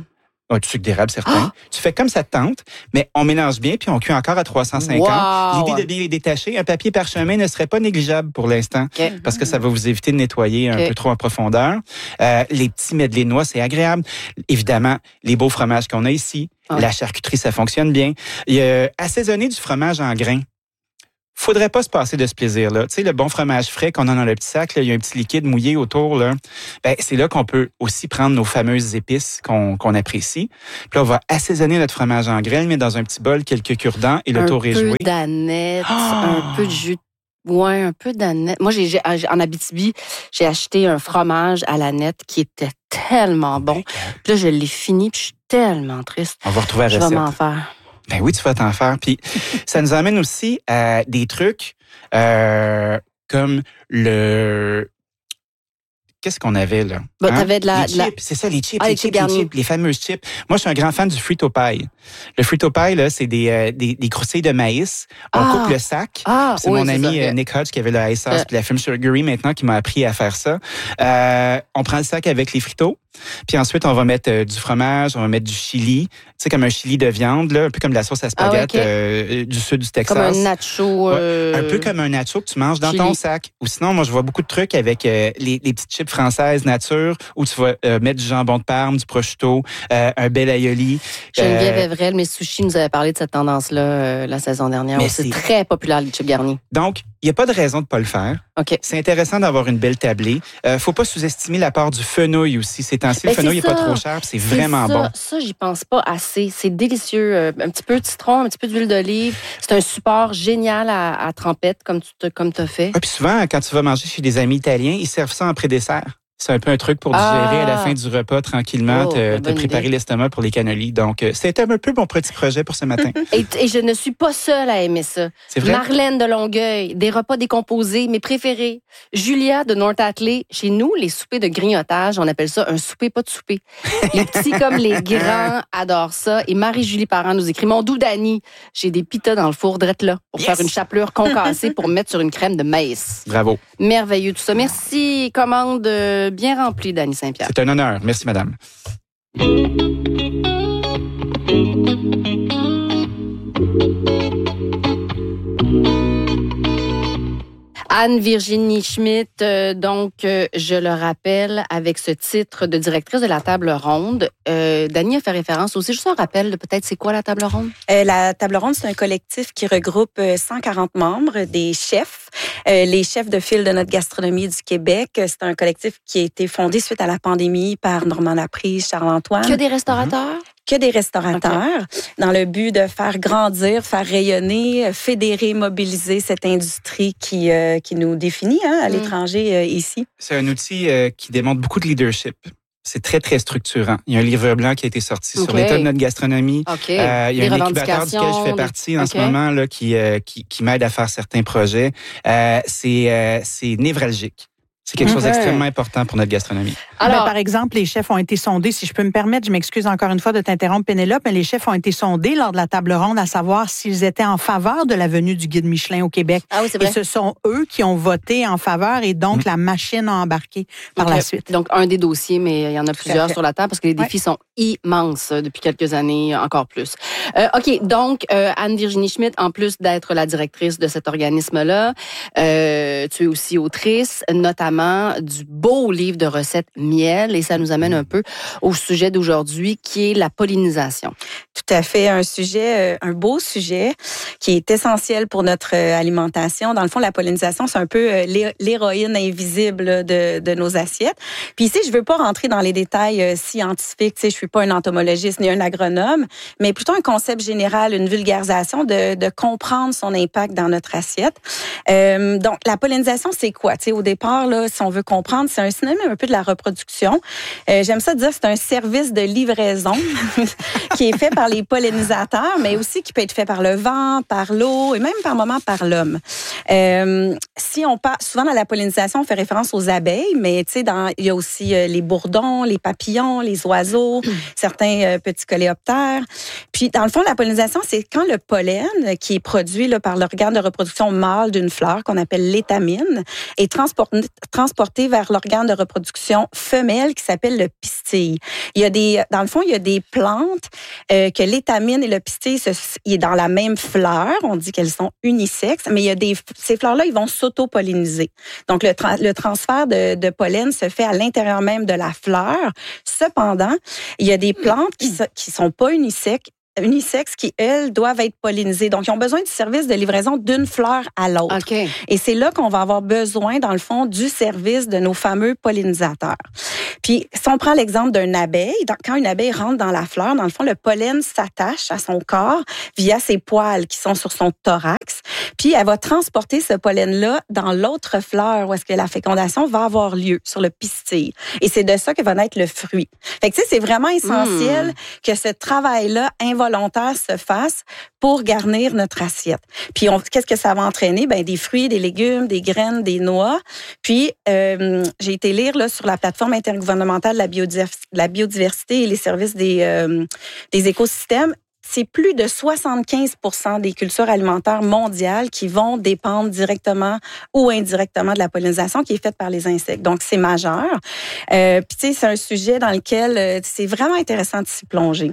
[SPEAKER 1] Un sucre d'érable, certain. Oh! Tu fais comme ça te tente, mais on mélange bien, puis on cuit encore à trois cent cinquante.
[SPEAKER 2] Wow!
[SPEAKER 1] L'idée de bien les détacher, un papier parchemin ne serait pas négligeable pour l'instant, okay. parce que ça va vous éviter de nettoyer okay. un peu trop en profondeur. Euh, les petits medley de noix, c'est agréable. Évidemment, les beaux fromages qu'on a ici. Oh. La charcuterie, ça fonctionne bien. Il y a assaisonner du fromage en grains. Faudrait pas se passer de ce plaisir-là. Tu sais, le bon fromage frais qu'on a dans le petit sac, là, il y a un petit liquide mouillé autour, là. Ben, c'est là qu'on peut aussi prendre nos fameuses épices qu'on, qu'on apprécie. Puis là, on va assaisonner notre fromage en grains, le mettre dans un petit bol, quelques cure-dents et le tour est joué.
[SPEAKER 2] Un peu d'aneth, oh! un peu de jus de Ouais, un peu d'aneth. Moi, j'ai, j'ai, en Abitibi, j'ai acheté un fromage à l'aneth qui était tellement bon. Puis là, je l'ai fini, puis je suis tellement triste.
[SPEAKER 1] On va retrouver la recette.
[SPEAKER 2] Je vais m'en faire.
[SPEAKER 1] Ben oui, tu vas t'en faire. Puis ça nous amène aussi à des trucs euh, comme le... Qu'est-ce qu'on avait, là?
[SPEAKER 2] Bah, hein? T'avais de la...
[SPEAKER 1] Les
[SPEAKER 2] de la...
[SPEAKER 1] chips, c'est ça, les chips,
[SPEAKER 2] ah,
[SPEAKER 1] les,
[SPEAKER 2] les,
[SPEAKER 1] chips,
[SPEAKER 2] chips
[SPEAKER 1] les chips, les fameuses chips. Moi, je suis un grand fan du Frito Pie. Le Frito Pie, là, c'est des, euh, des, des croustilles de maïs. On
[SPEAKER 2] ah.
[SPEAKER 1] coupe le sac.
[SPEAKER 2] Ah,
[SPEAKER 1] c'est
[SPEAKER 2] oui,
[SPEAKER 1] mon
[SPEAKER 2] c'est
[SPEAKER 1] ami
[SPEAKER 2] ça.
[SPEAKER 1] Nick Hodge qui avait le Ice Sauce
[SPEAKER 2] euh.
[SPEAKER 1] puis la Film Sugary maintenant qui m'a appris à faire ça. Euh, on prend le sac avec les fritos. Puis ensuite, on va mettre euh, du fromage, on va mettre du chili. Tu sais, comme un chili de viande, là, un peu comme de la sauce à spaghette ah, okay. euh, du sud du Texas.
[SPEAKER 2] Comme un nacho. Euh...
[SPEAKER 1] Ouais, un peu comme un nacho que tu manges dans
[SPEAKER 2] chili.
[SPEAKER 1] ton sac. Ou sinon, moi, je vois beaucoup de trucs avec euh, les, les petites chips françaises nature où tu vas euh, mettre du jambon de Parme, du prosciutto, euh, un bel aioli.
[SPEAKER 2] Geneviève euh... Evrel, mes sushis nous avaient parlé de cette tendance-là euh, la saison dernière. C'est, c'est très populaire, les chips garnis.
[SPEAKER 1] Donc, il n'y a pas de raison de ne pas le faire.
[SPEAKER 2] Okay.
[SPEAKER 1] C'est intéressant d'avoir une belle tablée. Il euh, faut pas sous-estimer la part du fenouil aussi. Ces temps-ci, ben, le fenouil n'est pas trop cher, c'est, c'est vraiment
[SPEAKER 2] ça.
[SPEAKER 1] bon.
[SPEAKER 2] Ça, j'y pense pas assez. C'est délicieux. Euh, un petit peu de citron, un petit peu d'huile d'olive. C'est un support génial à, à trempette, comme tu te, comme t'as fait.
[SPEAKER 1] Ah, puis souvent, quand tu vas manger chez des amis italiens, ils servent ça en pré-dessert. C'est un peu un truc pour digérer ah. à la fin du repas tranquillement, oh, te, te préparer idée. l'estomac pour les cannolis. Donc, euh, c'était un peu mon petit projet pour ce matin.
[SPEAKER 2] et, et je ne suis pas seule à aimer ça.
[SPEAKER 1] C'est vrai?
[SPEAKER 2] Marlène de Longueuil, des repas décomposés, mes préférés. Julia de North-Atlee, chez nous, les soupers de grignotage, on appelle ça un souper pas de souper. Les petits comme les grands adorent ça. Et Marie-Julie Parent nous écrit, mon doux Dani, j'ai des pitas dans le four drette là pour yes. faire une chapelure concassée pour mettre sur une crème de maïs.
[SPEAKER 1] Bravo.
[SPEAKER 2] Merveilleux tout ça. Merci. Commande euh, bien rempli, Dany Saint-Pierre.
[SPEAKER 1] C'est un honneur. Merci, madame.
[SPEAKER 2] Anne-Virginie Schmitt, euh, donc, euh, je le rappelle, avec ce titre de directrice de la table ronde. Euh, Dany a fait référence aussi, juste un rappel, peut-être, c'est quoi la table ronde?
[SPEAKER 4] Euh, la table ronde, c'est un collectif qui regroupe cent quarante membres, des chefs, euh, les chefs de file de notre gastronomie du Québec. C'est un collectif qui a été fondé suite à la pandémie par Normand Laprise, Charles-Antoine.
[SPEAKER 2] Que des restaurateurs?
[SPEAKER 4] Mm-hmm. Que des restaurateurs, okay. dans le but de faire grandir, faire rayonner, fédérer, mobiliser cette industrie qui, euh, qui nous définit hein, à mm. l'étranger euh, ici.
[SPEAKER 1] C'est un outil euh, qui démontre beaucoup de leadership. C'est très, très structurant. Il y a un livre blanc qui a été sorti okay. sur l'état de notre gastronomie.
[SPEAKER 2] Okay.
[SPEAKER 1] Euh, il y a un incubateur duquel je fais partie en okay. ce moment là, qui, euh, qui, qui m'aide à faire certains projets. Euh, c'est, euh, c'est névralgique. C'est quelque chose d'extrêmement important pour notre gastronomie.
[SPEAKER 3] Alors, ben, par exemple, les chefs ont été sondés, si je peux me permettre, je m'excuse encore une fois de t'interrompre, Pénélope, mais les chefs ont été sondés lors de la table ronde à savoir s'ils étaient en faveur de la venue du guide Michelin au Québec.
[SPEAKER 2] Ah oui, c'est vrai.
[SPEAKER 3] Et ce sont eux qui ont voté en faveur et donc mmh. la machine a embarqué par
[SPEAKER 2] okay.
[SPEAKER 3] la suite.
[SPEAKER 2] Donc, un des dossiers, mais il y en a plusieurs sur la table parce que les défis ouais. sont immenses depuis quelques années, encore plus. Euh, OK, donc, euh, Anne-Virginie Schmitt, en plus d'être la directrice de cet organisme-là, euh, tu es aussi autrice, notamment du beau livre de recettes miel, et ça nous amène un peu au sujet d'aujourd'hui qui est la pollinisation.
[SPEAKER 4] Tout à fait, un sujet, un beau sujet qui est essentiel pour notre alimentation. Dans le fond, la pollinisation, c'est un peu l'héroïne invisible de, de nos assiettes. Puis ici, je veux pas rentrer dans les détails scientifiques, tu sais, je suis pas un entomologiste ni un agronome, mais plutôt un concept général, une vulgarisation de, de comprendre son impact dans notre assiette. Euh, donc, la pollinisation, c'est quoi? Tu sais, au départ, là, si on veut comprendre, c'est un synonyme un peu de la reproduction. Euh, j'aime ça dire, c'est un service de livraison qui est fait par les pollinisateurs, mais aussi qui peut être fait par le vent, par l'eau et même par moments par l'homme. Euh, si on parle, souvent dans la pollinisation, on fait référence aux abeilles, mais tu sais, dans, il y a aussi euh, les bourdons, les papillons, les oiseaux, certains euh, petits coléoptères. Puis, dans le fond, la pollinisation, c'est quand le pollen qui est produit là, par l'organe de reproduction mâle d'une fleur, qu'on appelle l'étamine, est transporté, transporté vers l'organe de reproduction femelle qui s'appelle le pistil. Il y a des, dans le fond, il y a des plantes euh, que l'étamine et le pistil, se, il est dans la même fleur. On dit qu'elles sont unisexes, mais il y a des, ces fleurs-là, ils vont s'auto-polliniser. Donc, le, tra- le transfert de, de pollen se fait à l'intérieur même de la fleur. Cependant, il y a des plantes qui, so, qui sont pas unisexes, unisexes qui, elles, doivent être pollinisées. Donc, ils ont besoin du service de livraison d'une fleur à l'autre.
[SPEAKER 2] Okay.
[SPEAKER 4] Et c'est là qu'on va avoir besoin, dans le fond, du service de nos fameux pollinisateurs. Puis, si on prend l'exemple d'une abeille, quand une abeille rentre dans la fleur, dans le fond, le pollen s'attache à son corps via ses poils qui sont sur son thorax. Puis, elle va transporter ce pollen-là dans l'autre fleur où est-ce que la fécondation va avoir lieu, sur le pistil. Et c'est de ça que va naître le fruit. Fait que, tu sais, c'est vraiment essentiel mmh. que ce travail-là involontaire se fasse pour garnir notre assiette. Puis, on, qu'est-ce que ça va entraîner? Ben, des fruits, des légumes, des graines, des noix. Puis, euh, j'ai été lire là, sur la plateforme intergouvernementale de la, biodiversité, la biodiversité et les services des, euh, des écosystèmes. C'est plus de soixante-quinze pour cent des cultures alimentaires mondiales qui vont dépendre directement ou indirectement de la pollinisation qui est faite par les insectes. Donc, c'est majeur. Euh, puis, tu sais, c'est un sujet dans lequel euh, c'est vraiment intéressant de s'y plonger.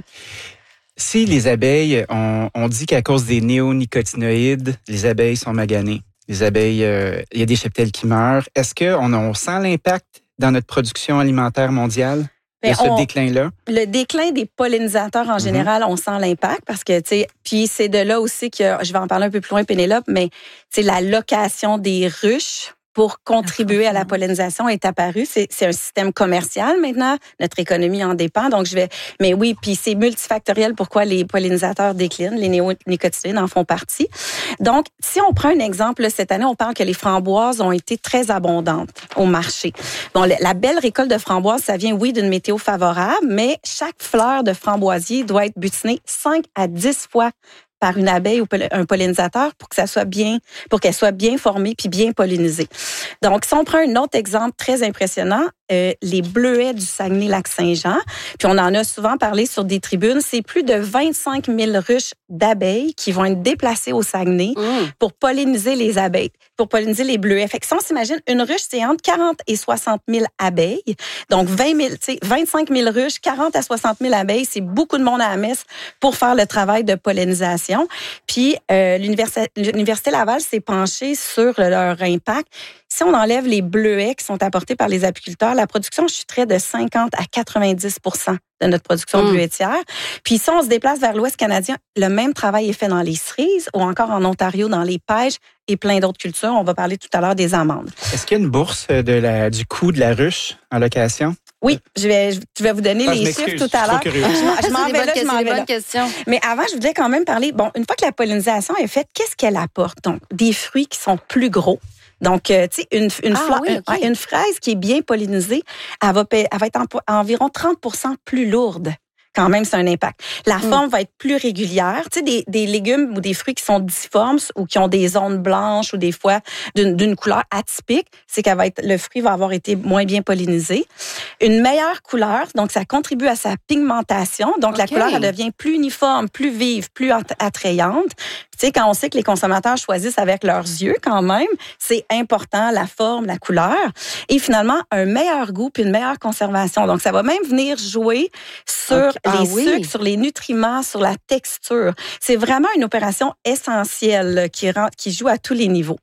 [SPEAKER 1] Si les abeilles, on, on dit qu'à cause des néonicotinoïdes, les abeilles sont maganées. Les abeilles, euh, il y a des cheptels qui meurent. Est-ce qu'on on sent l'impact dans notre production alimentaire mondiale? De ce on, déclin-là?
[SPEAKER 4] Le déclin des pollinisateurs en général, mm-hmm. on sent l'impact parce que, tu sais, puis c'est de là aussi que, je vais en parler un peu plus loin, Pénélope, mais, tu sais, la location des ruches pour contribuer à la pollinisation est apparu. C'est, c'est un système commercial maintenant. Notre économie en dépend. Donc, je vais. Mais oui, puis c'est multifactoriel pourquoi les pollinisateurs déclinent. Les néonicotinoïdes en font partie. Donc, si on prend un exemple, là, cette année, on parle que les framboises ont été très abondantes au marché. Bon, la belle récolte de framboises, ça vient, oui, d'une météo favorable, mais chaque fleur de framboisier doit être butinée cinq à dix fois par une abeille ou un pollinisateur pour que ça soit bien, pour qu'elle soit bien formée puis bien pollinisée. Donc, si on prend un autre exemple très impressionnant, euh, les bleuets du Saguenay-Lac-Saint-Jean, puis on en a souvent parlé sur des tribunes, c'est plus de vingt-cinq mille ruches d'abeilles qui vont être déplacées au Saguenay mmh. pour polliniser les abeilles, pour polliniser les bleuets. Fait que si on s'imagine, une ruche, c'est entre quarante et soixante mille abeilles. Donc, vingt mille, tu sais, vingt-cinq mille ruches, quarante à soixante mille abeilles, c'est beaucoup de monde à la messe pour faire le travail de pollinisation. Puis, euh, l'Université, l'Université Laval s'est penchée sur leur impact. Si on enlève les bleuets qui sont apportés par les apiculteurs, la production chuterait de cinquante à quatre-vingt-dix pour cent de notre production mmh. bleuetière. Puis si on se déplace vers l'Ouest canadien, le même travail est fait dans les cerises ou encore en Ontario dans les pêches et plein d'autres cultures. On va parler tout à l'heure des amandes.
[SPEAKER 1] Est-ce qu'il y a une bourse de la, du coût de la ruche en location?
[SPEAKER 4] Oui, je vais, je vais vous donner ah, les chiffres tout à l'heure. Je, je m'en vais là, je m'en vais là. Mais avant, je voulais quand même parler, bon, une fois que la pollinisation est faite, qu'est-ce qu'elle apporte? Donc, des fruits qui sont plus gros. Donc, euh, tu sais, une, une, ah, oui, okay. une, une fraise qui est bien pollinisée, elle va, elle va être en, environ trente pour cent plus lourde. Quand même, c'est un impact. La mm. forme va être plus régulière. Tu sais, des, des légumes ou des fruits qui sont difformes ou qui ont des zones blanches ou des fois d'une, d'une couleur atypique, c'est qu'elle va être, le fruit va avoir été moins bien pollinisé. Une meilleure couleur, donc ça contribue à sa pigmentation. Donc, okay. la couleur, elle devient plus uniforme, plus vive, plus attrayante. Tu sais, quand on sait que les consommateurs choisissent avec leurs yeux quand même, c'est important, la forme, la couleur. Et finalement, un meilleur goût puis une meilleure conservation. Donc, ça va même venir jouer sur okay. les ah, sucres, oui. sur les nutriments, sur la texture. C'est vraiment une opération essentielle qui, rend, qui joue à tous les niveaux.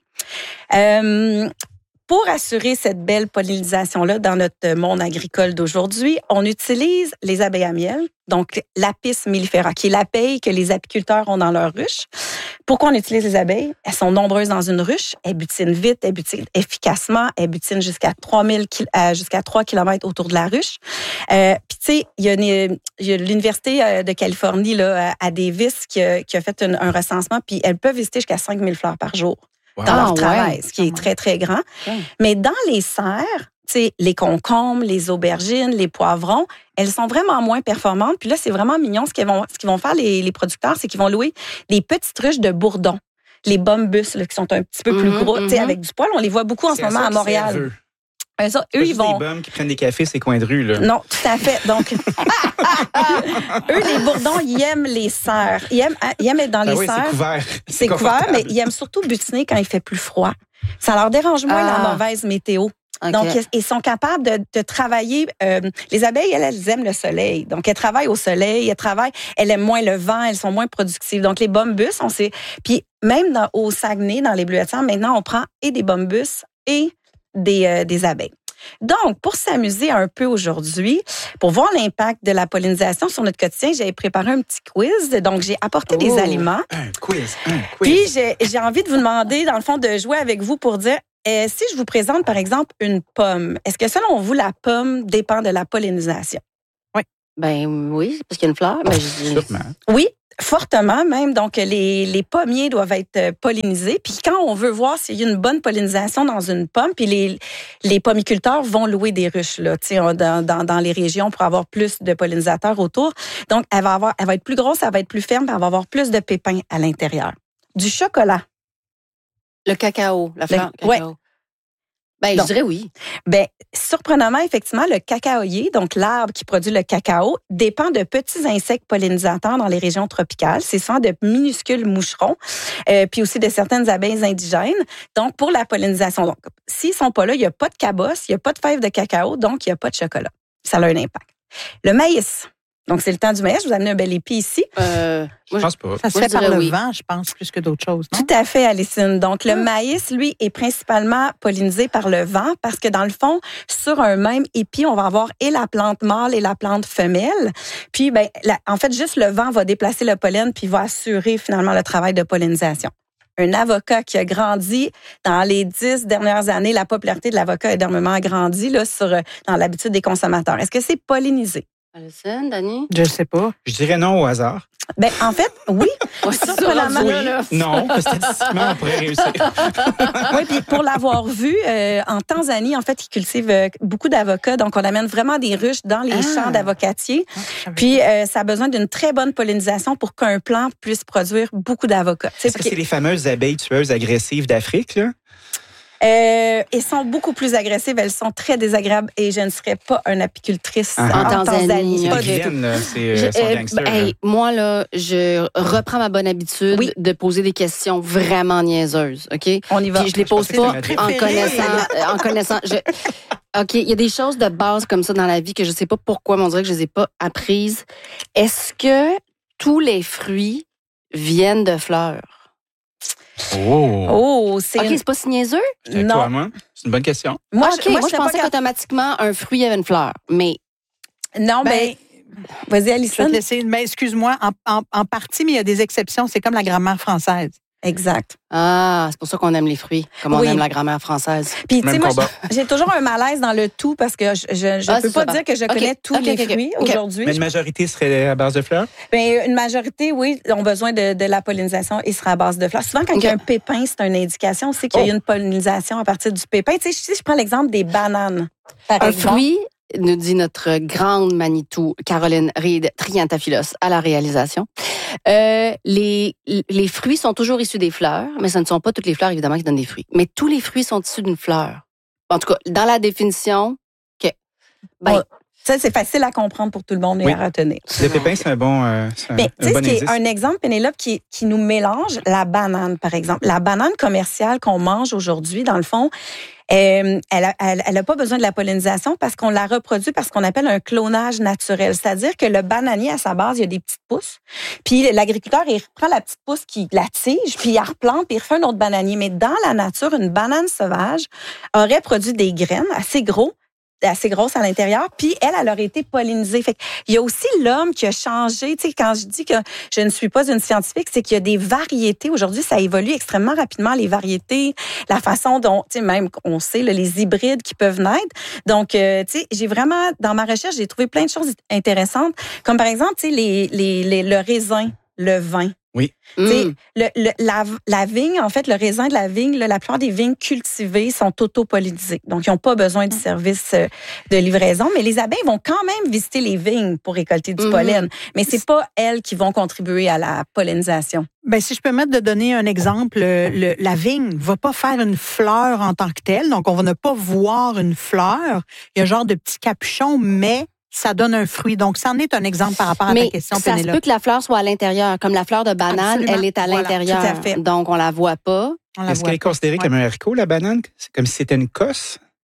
[SPEAKER 4] Euh, Pour assurer cette belle pollinisation-là dans notre monde agricole d'aujourd'hui, on utilise les abeilles à miel, donc l'Apis mellifera, qui est l'abeille que les apiculteurs ont dans leur ruche. Pourquoi on utilise les abeilles? Elles sont nombreuses dans une ruche, elles butinent vite, elles butinent efficacement, elles butinent jusqu'à trois mille, jusqu'à trois kilomètres autour de la ruche. Euh, Puis tu sais, il y a, une, il y a l'Université de Californie là, à Davis qui a, qui a fait un, un recensement, puis elles peuvent visiter jusqu'à cinq mille fleurs par jour. Wow. Dans leur ah, travail, ouais. ce qui est très, très grand. Okay. Mais dans les serres, tu sais, les concombres, les aubergines, les poivrons, elles sont vraiment moins performantes. Puis là, c'est vraiment mignon. Ce qu'ils vont, ce qu'ils vont faire, les, les producteurs, c'est qu'ils vont louer des petites ruches de bourdon. Les bombus, là, qui sont un petit peu plus mm-hmm, gros, mm-hmm. tu sais, avec du poil. On les voit beaucoup en c'est ce moment à Montréal. Eux, ça, eux ils vont.
[SPEAKER 1] Des bums qui prennent des cafés, ces coins de rue, là.
[SPEAKER 4] Non, tout à fait. Donc, eux, les bourdons, ils aiment les serres. Ils aiment, ils aiment être dans les
[SPEAKER 1] ah oui,
[SPEAKER 4] serres.
[SPEAKER 1] C'est couvert.
[SPEAKER 4] C'est, c'est couvert, mais ils aiment surtout butiner quand il fait plus froid. Ça leur dérange moins ah. la mauvaise météo.
[SPEAKER 2] Okay.
[SPEAKER 4] Donc, ils sont capables de, de travailler. Euh, les abeilles, elles, elles aiment le soleil. Donc, elles travaillent au soleil, elles travaillent, elles aiment moins le vent, elles sont moins productives. Donc, les bombus, on sait. Puis, même dans, au Saguenay, dans les bleuetières, maintenant, on prend et des bombus et des, euh, des abeilles. Donc, pour s'amuser un peu aujourd'hui, pour voir l'impact de la pollinisation sur notre quotidien, j'ai préparé un petit quiz. Donc, j'ai apporté oh, des aliments.
[SPEAKER 1] Un quiz, un quiz.
[SPEAKER 4] Puis, j'ai, j'ai envie de vous demander, dans le fond, de jouer avec vous pour dire, euh, si je vous présente, par exemple, une pomme, est-ce que selon vous, la pomme dépend de la pollinisation?
[SPEAKER 3] Oui.
[SPEAKER 2] Ben oui, parce qu'il y a une fleur. Ben, je...
[SPEAKER 1] Sûrement.
[SPEAKER 4] Oui. Fortement même. Donc, les, les pommiers doivent être pollinisés. Puis quand on veut voir s'il y a une bonne pollinisation dans une pomme, puis les, les pommiculteurs vont louer des ruches là, dans, dans, dans les régions pour avoir plus de pollinisateurs autour. Donc, elle va, avoir, elle va être plus grosse, elle va être plus ferme, puis elle va avoir plus de pépins à l'intérieur. Du chocolat.
[SPEAKER 2] Le cacao, la fleur
[SPEAKER 4] le,
[SPEAKER 2] cacao.
[SPEAKER 4] Ouais.
[SPEAKER 2] Ben,
[SPEAKER 4] donc,
[SPEAKER 2] je dirais oui.
[SPEAKER 4] Ben, surprenamment, effectivement, le cacaoyer, donc l'arbre qui produit le cacao, dépend de petits insectes pollinisateurs dans les régions tropicales. C'est souvent de minuscules moucherons, euh, puis aussi de certaines abeilles indigènes. Donc, pour la pollinisation, donc, s'ils sont pas là, il n'y a pas de cabosse, il n'y a pas de fèves de cacao, donc il n'y a pas de chocolat. Ça a un impact. Le maïs. Donc, c'est le temps du maïs. Je vous ai amené un bel épi ici.
[SPEAKER 2] Euh,
[SPEAKER 1] je pense pas.
[SPEAKER 3] Ça se
[SPEAKER 2] moi,
[SPEAKER 3] fait par le
[SPEAKER 2] oui.
[SPEAKER 3] vent, je pense, plus que d'autres choses, non?
[SPEAKER 4] Tout à fait, Alicine. Donc, le maïs, lui, est principalement pollinisé par le vent parce que, dans le fond, sur un même épi, on va avoir et la plante mâle et la plante femelle. Puis, ben, la, en fait, juste le vent va déplacer le pollen puis va assurer, finalement, le travail de pollinisation. Un avocat qui a grandi dans les dix dernières années, la popularité de l'avocat a énormément grandi là, sur, dans l'habitude des consommateurs. Est-ce que c'est pollinisé?
[SPEAKER 2] Alicine, Dani?
[SPEAKER 3] Je sais pas.
[SPEAKER 1] Je dirais non au hasard.
[SPEAKER 4] Ben, en fait, oui.
[SPEAKER 2] Ouais, c'est ça,
[SPEAKER 4] Surprenamment.
[SPEAKER 2] là, là.
[SPEAKER 1] Non, statistiquement, on pourrait réussir.
[SPEAKER 4] Oui, puis pour l'avoir vu, euh, en Tanzanie, en fait, ils cultivent euh, beaucoup d'avocats. Donc, on amène vraiment des ruches dans les
[SPEAKER 2] Ah.
[SPEAKER 4] champs d'avocatiers.
[SPEAKER 3] Ah,
[SPEAKER 4] Puis, euh, ça a besoin d'une très bonne pollinisation pour qu'un plant puisse produire beaucoup d'avocats.
[SPEAKER 1] Est-ce que c'est les fameuses abeilles tueuses agressives d'Afrique, là?
[SPEAKER 4] Euh, elles sont beaucoup plus agressives, elles sont très désagréables et je ne serais pas une apicultrice
[SPEAKER 1] Ah.
[SPEAKER 4] en,
[SPEAKER 2] En Tanzanie.
[SPEAKER 4] Tanzanie.
[SPEAKER 1] C'est
[SPEAKER 4] Pas
[SPEAKER 1] les
[SPEAKER 4] du tout.
[SPEAKER 1] Guylaines, là. C'est
[SPEAKER 2] Je-
[SPEAKER 1] euh, sont
[SPEAKER 2] euh,
[SPEAKER 1] gangsters.
[SPEAKER 2] hey,
[SPEAKER 1] là.
[SPEAKER 2] moi, là, je reprends ma bonne habitude
[SPEAKER 4] Oui.
[SPEAKER 2] de poser des questions vraiment niaiseuses, OK?
[SPEAKER 4] On y va.
[SPEAKER 2] Puis je les
[SPEAKER 1] Je
[SPEAKER 2] pose
[SPEAKER 1] pensais que
[SPEAKER 2] pas
[SPEAKER 1] c'était
[SPEAKER 2] en
[SPEAKER 3] ma
[SPEAKER 2] connaissant... euh, en connaissant je- OK, il y a des choses de base comme ça dans la vie que je sais pas pourquoi, mais on dirait que je les ai pas apprises. Est-ce que tous les fruits viennent de fleurs?
[SPEAKER 1] Oh!
[SPEAKER 4] Oh, c'est
[SPEAKER 2] OK,
[SPEAKER 4] une-
[SPEAKER 2] c'est pas si niaiseux?
[SPEAKER 1] Avec
[SPEAKER 4] non.
[SPEAKER 1] toi, moi? C'est une bonne question.
[SPEAKER 4] Moi,
[SPEAKER 2] OK,
[SPEAKER 4] je,
[SPEAKER 2] moi,
[SPEAKER 4] moi,
[SPEAKER 2] je
[SPEAKER 4] serais pas
[SPEAKER 2] pensais
[SPEAKER 4] cap-
[SPEAKER 2] qu'automatiquement, un fruit avait une fleur. Mais
[SPEAKER 4] Non, ben, vas-y,
[SPEAKER 3] Je vais
[SPEAKER 4] Alicine.
[SPEAKER 3] te laisser, mais excuse-moi, en, en, en partie, mais il y a des exceptions. C'est comme la grammaire française.
[SPEAKER 4] Exact.
[SPEAKER 2] ah, c'est pour ça qu'on aime les fruits, comme on
[SPEAKER 4] Oui.
[SPEAKER 2] aime la grammaire française.
[SPEAKER 4] Puis, tu sais,
[SPEAKER 1] Même
[SPEAKER 4] moi,
[SPEAKER 1] combat.
[SPEAKER 4] j'ai toujours un malaise dans le tout parce que je je, je
[SPEAKER 2] Ah,
[SPEAKER 4] peux
[SPEAKER 2] c'est
[SPEAKER 4] pas
[SPEAKER 2] ça,
[SPEAKER 4] dire que je
[SPEAKER 2] OK.
[SPEAKER 4] connais tous
[SPEAKER 2] OK,
[SPEAKER 4] les
[SPEAKER 2] OK, OK.
[SPEAKER 4] fruits
[SPEAKER 2] OK.
[SPEAKER 4] aujourd'hui.
[SPEAKER 1] Mais une majorité serait à base de fleurs?
[SPEAKER 4] Ben, une majorité, oui, ont besoin de, de la pollinisation et sera à base de fleurs. Souvent, quand il y a un
[SPEAKER 2] OK.
[SPEAKER 4] pépin, c'est une indication aussi qu'il y a
[SPEAKER 1] Oh.
[SPEAKER 4] une pollinisation à partir du pépin. Tu sais, si je prends l'exemple des bananes, par
[SPEAKER 2] Un
[SPEAKER 4] exemple.
[SPEAKER 2] fruit, nous dit notre grande Manitou, Caroline Reed Triantaphilos, à la réalisation. Euh, les, les fruits sont toujours issus des fleurs, mais ce ne sont pas toutes les fleurs, évidemment, qui donnent des fruits. Mais tous les fruits sont issus d'une fleur. En tout cas, dans la définition, que, ben,
[SPEAKER 4] Ouais. Ça, c'est facile à comprendre pour tout le monde et
[SPEAKER 1] Oui.
[SPEAKER 4] à retenir.
[SPEAKER 1] Le pépin, c'est un bon, euh, c'est un,
[SPEAKER 4] Mais
[SPEAKER 1] un
[SPEAKER 4] tu sais,
[SPEAKER 1] bon
[SPEAKER 4] ce qui est
[SPEAKER 1] indice.
[SPEAKER 4] un exemple, Pénélope, qui, qui nous mélange, la banane, par exemple. La banane commerciale qu'on mange aujourd'hui, dans le fond, euh, elle a, elle, elle a pas besoin de la pollinisation parce qu'on la reproduit par ce qu'on appelle un clonage naturel. C'est-à-dire que le bananier, à sa base, il y a des petites pousses. Puis l'agriculteur, il reprend la petite pousse qui la tige, puis il la replante, puis il refait un autre bananier. Mais dans la nature, une banane sauvage aurait produit des graines assez gros, assez grosse à l'intérieur, puis elle, elle aurait été pollinisée. Fait il y a aussi l'homme qui a changé. Tu sais, quand je dis que je ne suis pas une scientifique, c'est qu'il y a des variétés. Aujourd'hui, ça évolue extrêmement rapidement, les variétés, la façon dont, tu sais, même, on sait, là, les hybrides qui peuvent naître. Donc, euh, tu sais, j'ai vraiment, dans ma recherche, j'ai trouvé plein de choses intéressantes, comme par exemple, tu sais, les, les, les, le raisin, le vin.
[SPEAKER 1] Oui.
[SPEAKER 4] Tu sais,
[SPEAKER 2] mm,
[SPEAKER 4] le, le, la, la vigne, en fait, le raisin de la vigne, là, la plupart des vignes cultivées sont auto-pollinisées. Donc, ils n'ont pas besoin du service euh, de livraison. Mais les abeilles vont quand même visiter les vignes pour récolter du
[SPEAKER 2] Mhm.
[SPEAKER 4] pollen. Mais c'est pas elles qui vont contribuer à la pollinisation.
[SPEAKER 3] Ben, si je peux mettre de donner un exemple, le, le- la vigne va pas faire une fleur en tant que telle. Donc, on va ne pas voir une fleur. Il y a un genre de petit capuchon, mais ça donne un fruit. Donc, ça en est un exemple par rapport à
[SPEAKER 2] mais
[SPEAKER 3] ta question,
[SPEAKER 2] ça se
[SPEAKER 3] Pénélope.
[SPEAKER 2] peut que la fleur soit à l'intérieur. Comme la fleur de banane,
[SPEAKER 3] Absolument.
[SPEAKER 2] elle est à
[SPEAKER 3] Voilà,
[SPEAKER 2] l'intérieur.
[SPEAKER 4] tout à fait.
[SPEAKER 2] Donc, on la voit pas.
[SPEAKER 3] On la
[SPEAKER 1] Est-ce
[SPEAKER 3] voit
[SPEAKER 1] qu'elle est
[SPEAKER 3] pas.
[SPEAKER 1] considérée
[SPEAKER 3] Ouais.
[SPEAKER 1] comme un haricot, la banane? C'est comme si c'était une cosse?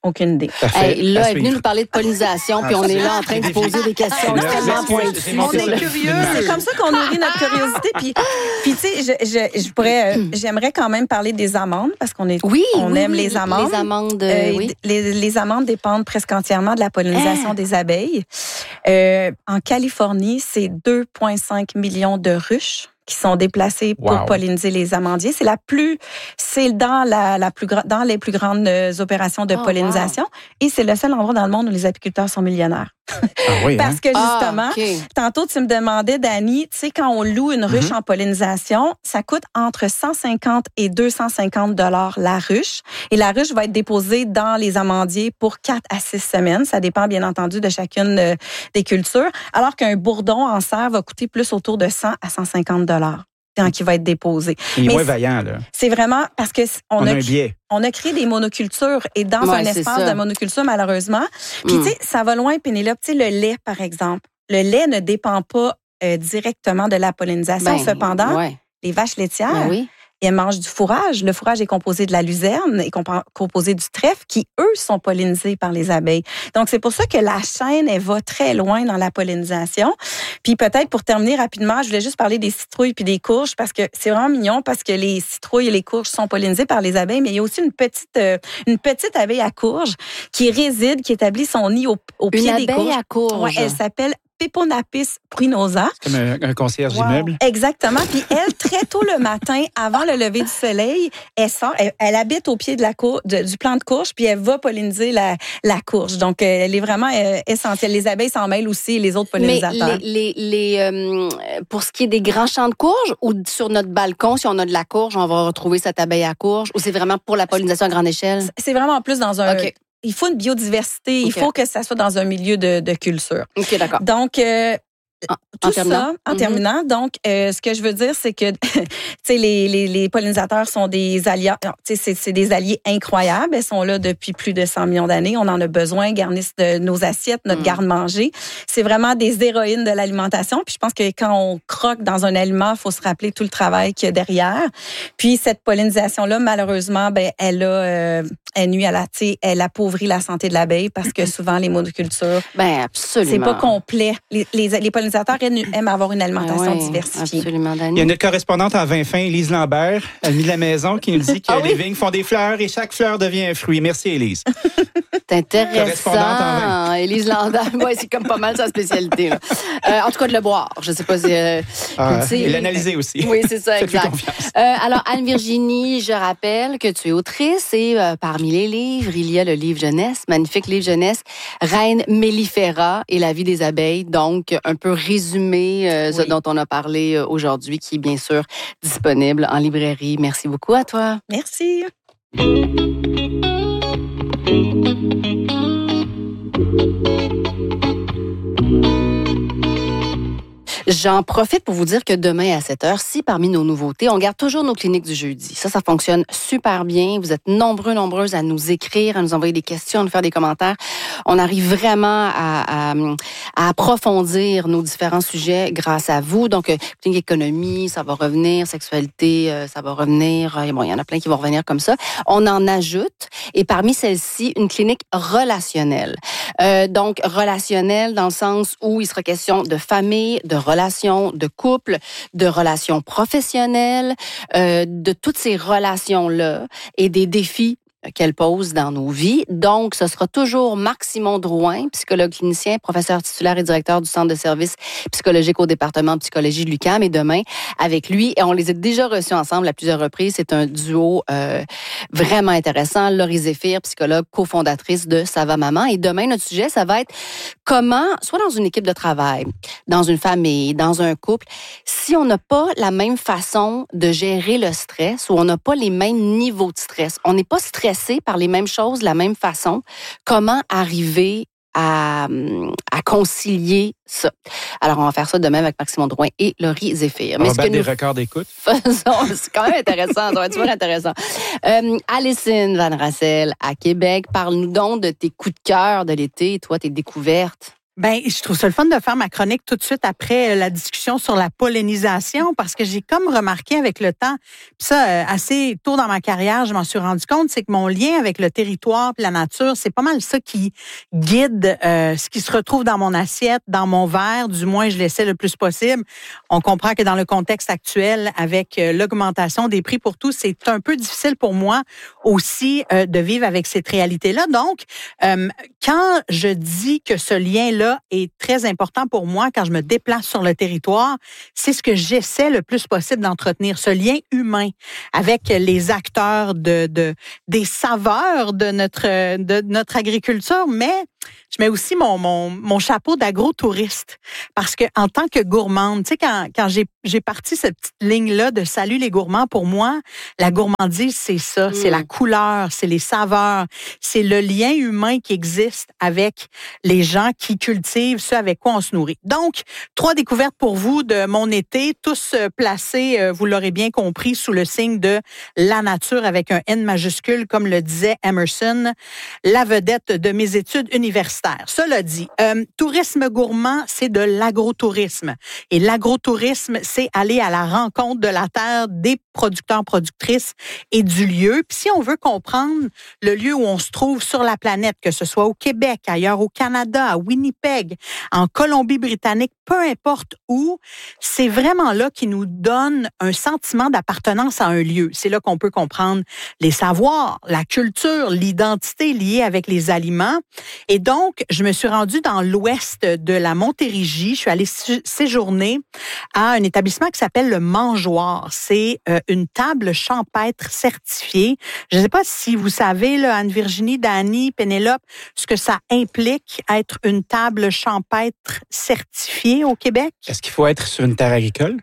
[SPEAKER 4] Aucune idée.
[SPEAKER 2] Hey, là, elle est venue nous parler de pollinisation, puis on est là en train de poser des questions
[SPEAKER 1] Non,
[SPEAKER 2] extrêmement
[SPEAKER 1] excuse,
[SPEAKER 2] pointues.
[SPEAKER 1] j'ai mon
[SPEAKER 3] On est
[SPEAKER 1] sur le-
[SPEAKER 3] curieux.
[SPEAKER 4] C'est comme ça qu'on nourrit notre curiosité. Puis, puis tu sais, je, je, je pourrais, euh, j'aimerais quand même parler des amandes parce qu'on est,
[SPEAKER 2] Oui,
[SPEAKER 4] on
[SPEAKER 2] oui,
[SPEAKER 4] aime
[SPEAKER 2] oui,
[SPEAKER 4] les amandes.
[SPEAKER 2] Les amandes, euh,
[SPEAKER 4] Euh,
[SPEAKER 2] oui.
[SPEAKER 4] les, les amandes dépendent presque entièrement de la pollinisation
[SPEAKER 2] Ah.
[SPEAKER 4] des abeilles. Euh, en Californie, c'est deux virgule cinq millions de ruches qui sont déplacées pour
[SPEAKER 1] Wow.
[SPEAKER 4] polliniser les amandiers. C'est la plus, c'est dans la, la plus gra- dans les plus grandes euh, opérations de
[SPEAKER 2] Oh,
[SPEAKER 4] pollinisation. Et c'est le seul endroit dans le monde où les apiculteurs sont millionnaires.
[SPEAKER 1] Ah oui, hein?
[SPEAKER 4] Parce que justement,
[SPEAKER 2] Ah, OK.
[SPEAKER 4] tantôt, tu me demandais, Dani, tu sais, quand on loue une ruche
[SPEAKER 1] Mhm.
[SPEAKER 4] en pollinisation, ça coûte entre cent cinquante et deux cent cinquante dollars la ruche. Et la ruche va être déposée dans les amandiers pour quatre à six semaines. Ça dépend, bien entendu, de chacune euh, des cultures. Alors qu'un bourdon en serre va coûter plus autour de cent à cent cinquante dollars quand il va être déposé.
[SPEAKER 1] Il est
[SPEAKER 4] mais
[SPEAKER 1] moins
[SPEAKER 4] c'est-
[SPEAKER 1] vaillant, là.
[SPEAKER 4] C'est vraiment parce que c- on,
[SPEAKER 1] On a
[SPEAKER 4] a,
[SPEAKER 1] un biais.
[SPEAKER 4] on a créé des monocultures et dans
[SPEAKER 2] Ouais,
[SPEAKER 4] un
[SPEAKER 2] c'est
[SPEAKER 4] espace
[SPEAKER 2] ça.
[SPEAKER 4] de monoculture, malheureusement. Puis,
[SPEAKER 2] Mm.
[SPEAKER 4] tu sais, ça va loin, Pénélope. Tu sais, le lait, par exemple. Le lait ne dépend pas euh, directement de la pollinisation.
[SPEAKER 2] Ben,
[SPEAKER 4] Cependant,
[SPEAKER 2] ouais.
[SPEAKER 4] les vaches laitières,
[SPEAKER 2] Ben oui.
[SPEAKER 4] elles mangent du fourrage. Le fourrage est composé de la luzerne et compa- composé du trèfle qui, eux, sont pollinisés par les abeilles. Donc, c'est pour ça que la chaîne, elle va très loin dans la pollinisation. Puis peut-être pour terminer rapidement, je voulais juste parler des citrouilles puis des courges parce que c'est vraiment mignon parce que les citrouilles et les courges sont pollinisées par les abeilles, mais il y a aussi une petite euh, une petite abeille à courge qui réside, qui établit son nid au, au pied
[SPEAKER 2] Une
[SPEAKER 4] des
[SPEAKER 2] abeille
[SPEAKER 4] courges.
[SPEAKER 2] à courge.
[SPEAKER 4] Ouais, elle s'appelle Peponapis pruinosa.
[SPEAKER 1] Comme un, un concierge
[SPEAKER 3] Wow.
[SPEAKER 1] d'immeuble.
[SPEAKER 4] Exactement. Puis elle, très tôt le matin, avant le lever du soleil, elle sort, elle, elle habite au pied de la cour, de- du plant de courge, puis elle va polliniser la, la courge. Donc, euh, elle est vraiment euh, essentielle. Les abeilles s'en mêlent aussi, les autres
[SPEAKER 2] Mais
[SPEAKER 4] pollinisateurs.
[SPEAKER 2] les, les, les, euh, pour ce qui est des grands champs de courge ou sur notre balcon, si on a de la courge, on va retrouver cette abeille à courge ou c'est vraiment pour la pollinisation à grande échelle?
[SPEAKER 4] C'est vraiment plus dans un...
[SPEAKER 2] OK.
[SPEAKER 4] Il faut une biodiversité. Il
[SPEAKER 2] OK.
[SPEAKER 4] faut que ça soit dans un milieu de, de culture.
[SPEAKER 2] OK, d'accord.
[SPEAKER 4] Donc, euh,
[SPEAKER 2] En-
[SPEAKER 4] tout
[SPEAKER 2] en terminant.
[SPEAKER 4] ça, en
[SPEAKER 2] Mhm.
[SPEAKER 4] terminant, donc, euh, ce que je veux dire, c'est que, tu sais, les, les, les pollinisateurs sont des alliés, non, tu sais, c'est, c'est des alliés incroyables. Elles sont là depuis plus de cent millions d'années. On en a besoin, garnissent de nos assiettes, notre
[SPEAKER 2] Mhm.
[SPEAKER 4] garde-manger. C'est vraiment des héroïnes de l'alimentation. Puis je pense que quand on croque dans un aliment, il faut se rappeler tout le travail qu'il y a derrière. Puis cette pollinisation-là, malheureusement, ben, elle a, euh, elle nuit à la, tu sais, elle appauvrit la santé de l'abeille parce que souvent les monocultures,
[SPEAKER 2] Ben absolument.
[SPEAKER 4] c'est pas pollinisateurs Les, les, les pollinisateurs aiment aiment avoir une alimentation
[SPEAKER 2] Ben ouais,
[SPEAKER 4] diversifiée.
[SPEAKER 2] Absolument,
[SPEAKER 1] Il y a
[SPEAKER 2] Dani.
[SPEAKER 1] notre correspondante en vin fin, Élise Lambert, amie de la maison, qui nous dit que
[SPEAKER 2] Ah oui?
[SPEAKER 1] les vignes font des fleurs et chaque fleur devient un fruit. Merci, Élise.
[SPEAKER 2] C'est
[SPEAKER 1] Correspondante en
[SPEAKER 2] intéressant. Élise Landin, ouais, c'est comme pas mal sa spécialité. Là. Euh, en tout cas, de le boire. Je sais pas si... Euh,
[SPEAKER 1] Ah,
[SPEAKER 2] tu sais-
[SPEAKER 1] et l'analyser aussi.
[SPEAKER 2] Oui, c'est ça,
[SPEAKER 1] Faites-lui
[SPEAKER 2] exact.
[SPEAKER 1] confiance.
[SPEAKER 2] Euh, alors, Anne-Virginie, je rappelle que tu es autrice et euh, parmi les livres, il y a le livre jeunesse, magnifique livre jeunesse, Reine mellifera et la vie des abeilles. Donc, un peu résumé euh, ce
[SPEAKER 4] Oui.
[SPEAKER 2] dont on a parlé euh, aujourd'hui, qui est bien sûr disponible en librairie. Merci beaucoup à toi.
[SPEAKER 4] Merci.
[SPEAKER 2] J'en profite pour vous dire que demain à cette heure-ci, parmi nos nouveautés, on garde toujours nos cliniques du jeudi. Ça, ça fonctionne super bien. Vous êtes nombreux, nombreuses à nous écrire, à nous envoyer des questions, à nous faire des commentaires. On arrive vraiment à, à, à approfondir nos différents sujets grâce à vous. Donc, euh, clinique économie, ça va revenir, sexualité, euh, ça va revenir. Et bon, il y en a plein qui vont revenir comme ça. On en ajoute, et parmi celles-ci, une clinique relationnelle. Euh, donc, relationnelle dans le sens où il sera question de famille, de relations, de couple, de relations professionnelles, euh, de toutes ces relations-là et des défis qu'elle pose dans nos vies. Donc, ce sera toujours Marc-Simon Drouin, psychologue clinicien, professeur titulaire et directeur du Centre de services psychologiques au département de psychologie de l'U Q A M. Et demain, avec lui, et on les a déjà reçus ensemble à plusieurs reprises, c'est un duo euh, vraiment intéressant. Laurie Zéphir, psychologue, cofondatrice de Ça va maman. Et demain, notre sujet, ça va être comment, soit dans une équipe de travail, dans une famille, dans un couple, si on n'a pas la même façon de gérer le stress ou on n'a pas les mêmes niveaux de stress, on n'est pas stressé par les mêmes choses de la même façon, comment arriver à, à concilier ça? Alors, on va faire ça demain avec Marc-Simon Drouin et Laurie Zéphir.
[SPEAKER 1] On
[SPEAKER 2] Mais
[SPEAKER 1] va
[SPEAKER 2] ce
[SPEAKER 1] battre
[SPEAKER 2] que
[SPEAKER 1] des
[SPEAKER 2] nous
[SPEAKER 1] records d'écoute.
[SPEAKER 2] faisons, c'est quand même intéressant, ça va être super intéressant. Euh, Alison Van Rassel à Québec, parle-nous donc de tes coups de cœur de l'été, toi, tes découvertes.
[SPEAKER 3] Ben, je trouve ça le fun de faire ma chronique tout de suite après la discussion sur la pollinisation parce que j'ai comme remarqué avec le temps, puis ça, assez tôt dans ma carrière, je m'en suis rendu compte, c'est que mon lien avec le territoire et la nature, c'est pas mal ça qui guide euh, ce qui se retrouve dans mon assiette, dans mon verre, du moins je l'essaie le plus possible. On comprend que dans le contexte actuel, avec euh, l'augmentation des prix pour tout, c'est un peu difficile pour moi aussi euh, de vivre avec cette réalité-là. Donc, euh, quand je dis que ce lien-là est très important pour moi quand je me déplace sur le territoire, c'est ce que j'essaie le plus possible d'entretenir, ce lien humain avec les acteurs de, de des saveurs de notre de notre agriculture, mais je mets aussi mon mon mon chapeau d'agro-touriste parce que en tant que gourmande, tu sais quand quand j'ai j'ai parti cette petite ligne là de salut les gourmands, pour moi, la gourmandise c'est ça, mmh. c'est la couleur, c'est les saveurs, c'est le lien humain qui existe avec les gens qui cultivent ce avec quoi on se nourrit. Donc, trois découvertes pour vous de mon été, tous placés, vous l'aurez bien compris, sous le signe de la nature avec un N majuscule, comme le disait Emerson, la vedette de mes études universitaires. Cela dit, euh, tourisme gourmand, c'est de l'agrotourisme. Et l'agrotourisme, c'est aller à la rencontre de la terre, des producteurs, productrices et du lieu. Puis si on veut comprendre le lieu où on se trouve sur la planète, que ce soit au Québec, ailleurs au Canada, à Winnipeg, en Colombie-Britannique, peu importe où, c'est vraiment là qui nous donne un sentiment d'appartenance à un lieu. C'est là qu'on peut comprendre les savoirs, la culture, l'identité liée avec les aliments. Et donc, je me suis rendue dans l'ouest de la Montérégie. Je suis allée séjourner à un établissement qui s'appelle le Mangeoire. C'est euh, une table champêtre certifiée. Je ne sais pas si vous savez, là, Anne-Virginie, Dani, Pénélope, ce que ça implique être une table champêtre certifiée au Québec.
[SPEAKER 1] Est-ce qu'il faut être sur une terre agricole?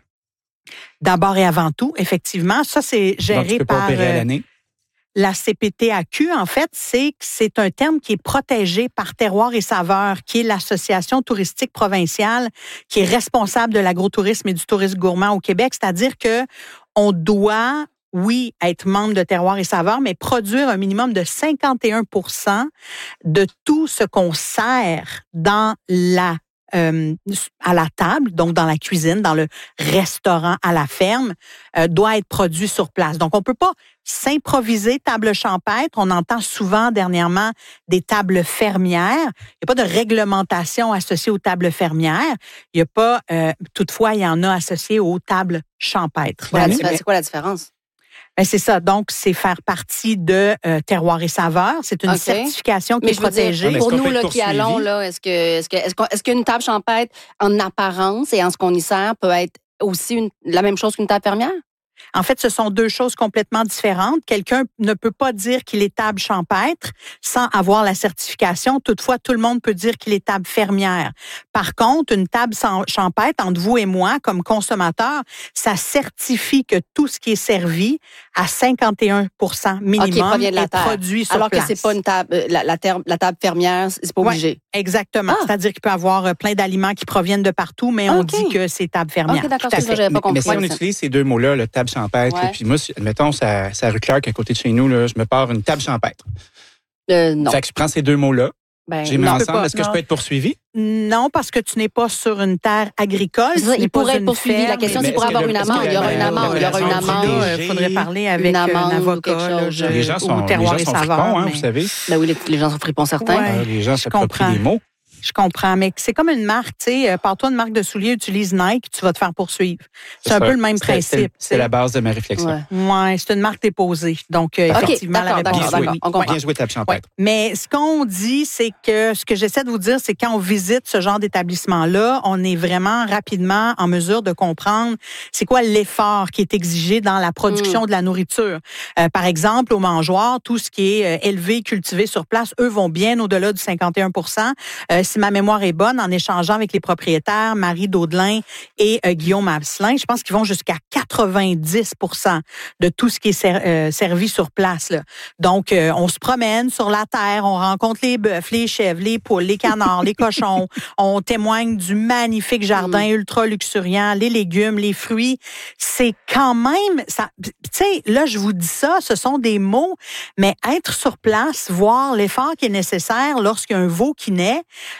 [SPEAKER 3] D'abord et avant tout, effectivement. Ça, c'est géré
[SPEAKER 1] Donc, tu peux
[SPEAKER 3] par...
[SPEAKER 1] pas opérer à l'année?
[SPEAKER 3] La C P T A Q, en fait, c'est que c'est un terme qui est protégé par Terroir et Saveurs, qui est l'association touristique provinciale qui est responsable de l'agrotourisme et du tourisme gourmand au Québec. C'est-à-dire que on doit, oui, être membre de Terroir et Saveurs, mais produire un minimum de cinquante et un pour cent de tout ce qu'on sert dans la Euh, à la table, donc dans la cuisine, dans le restaurant, à la ferme, euh, doit être produit sur place. Donc, on peut pas s'improviser table champêtre. On entend souvent dernièrement des tables fermières. Il n'y a pas de réglementation associée aux tables fermières. Il n'y a pas, euh, toutefois, il y en a associées aux tables champêtres.
[SPEAKER 2] Ouais, c'est quoi la différence?
[SPEAKER 3] Ben c'est ça. Donc, c'est faire partie de euh, Terroir et Saveurs. C'est une okay. certification qui
[SPEAKER 2] mais
[SPEAKER 3] est protégée.
[SPEAKER 2] Dire, pour nous là, qui allons, là, est-ce que est-ce que est-ce, est-ce qu'une table champêtre, en apparence et en ce qu'on y sert, peut être aussi une, la même chose qu'une table fermière?
[SPEAKER 3] En fait, ce sont deux choses complètement différentes. Quelqu'un ne peut pas dire qu'il est table champêtre sans avoir la certification. Toutefois, tout le monde peut dire qu'il est table fermière. Par contre, une table champêtre, entre vous et moi, comme consommateur, ça certifie que tout ce qui est servi à cinquante et un pour cent minimum
[SPEAKER 2] okay, de la
[SPEAKER 3] est
[SPEAKER 2] terre.
[SPEAKER 3] produit sur
[SPEAKER 2] Alors
[SPEAKER 3] place.
[SPEAKER 2] Alors que c'est pas une table, la, la, terre, la table fermière, c'est pas obligé.
[SPEAKER 3] Ouais, exactement. Ah. C'est-à-dire qu'il peut y avoir plein d'aliments qui proviennent de partout, mais on okay. dit que c'est table fermière.
[SPEAKER 2] OK, d'accord, c'est ça, j'avais pas compris.
[SPEAKER 1] Mais si on utilise ces deux mots-là, le table champêtre, ouais. puis moi, admettons, ça, ça rue Clark à côté de chez nous, là, je me pars une table champêtre.
[SPEAKER 2] Euh, non.
[SPEAKER 1] Fait que je prends ces deux mots-là,
[SPEAKER 2] ben,
[SPEAKER 1] j'ai mis ensemble. Est-ce que non. je peux être poursuivi?
[SPEAKER 3] Non, parce que tu n'es pas sur une terre agricole.
[SPEAKER 2] Ça, il pourrait être poursuivi. Ferme. La question, c'est pour avoir une amende. Il y aura une amende. Il y aura une amende.
[SPEAKER 3] Il faudrait parler avec un avocat.
[SPEAKER 1] Les gens sont, les gens sont fripons, hein, vous savez.
[SPEAKER 2] Ben oui, les, les gens sont fripons, certains.
[SPEAKER 1] Ouais, euh, les gens s'approprient les mots.
[SPEAKER 3] Je comprends, mais c'est comme une marque, tu sais, pars-toi une marque de souliers, utilise Nike, tu vas te faire poursuivre. C'est, c'est un ça. peu le même
[SPEAKER 1] c'est,
[SPEAKER 3] principe.
[SPEAKER 1] C'est, c'est la base de ma réflexion.
[SPEAKER 3] Ouais, ouais c'est une marque déposée. Donc, euh, okay, effectivement, la réponse
[SPEAKER 2] d'accord, d'accord,
[SPEAKER 3] oui.
[SPEAKER 2] On comprend.
[SPEAKER 1] Bien joué, table champêtre.
[SPEAKER 3] Ouais. Mais ce qu'on dit, c'est que ce que j'essaie de vous dire, c'est quand on visite ce genre d'établissement-là, on est vraiment rapidement en mesure de comprendre c'est quoi l'effort qui est exigé dans la production mm. de la nourriture. Euh, par exemple, au Mangeoire, tout ce qui est euh, élevé, cultivé sur place, eux vont bien au-delà du cinquante et un pour cent. Euh, si ma mémoire est bonne, en échangeant avec les propriétaires, Marie Daudelin et euh, Guillaume Abslin, je pense qu'ils vont jusqu'à quatre-vingt-dix pour cent de tout ce qui est ser- euh, servi sur place. Là. Donc, euh, on se promène sur la terre, on rencontre les bœufs, les chèvres, les poules, les canards, les cochons. On témoigne du magnifique jardin mmh. ultra luxuriant, les légumes, les fruits. C'est quand même... ça. Tu sais, là, je vous dis ça, ce sont des mots, mais être sur place, voir l'effort qui est nécessaire lorsqu'il y a un veau qui naît,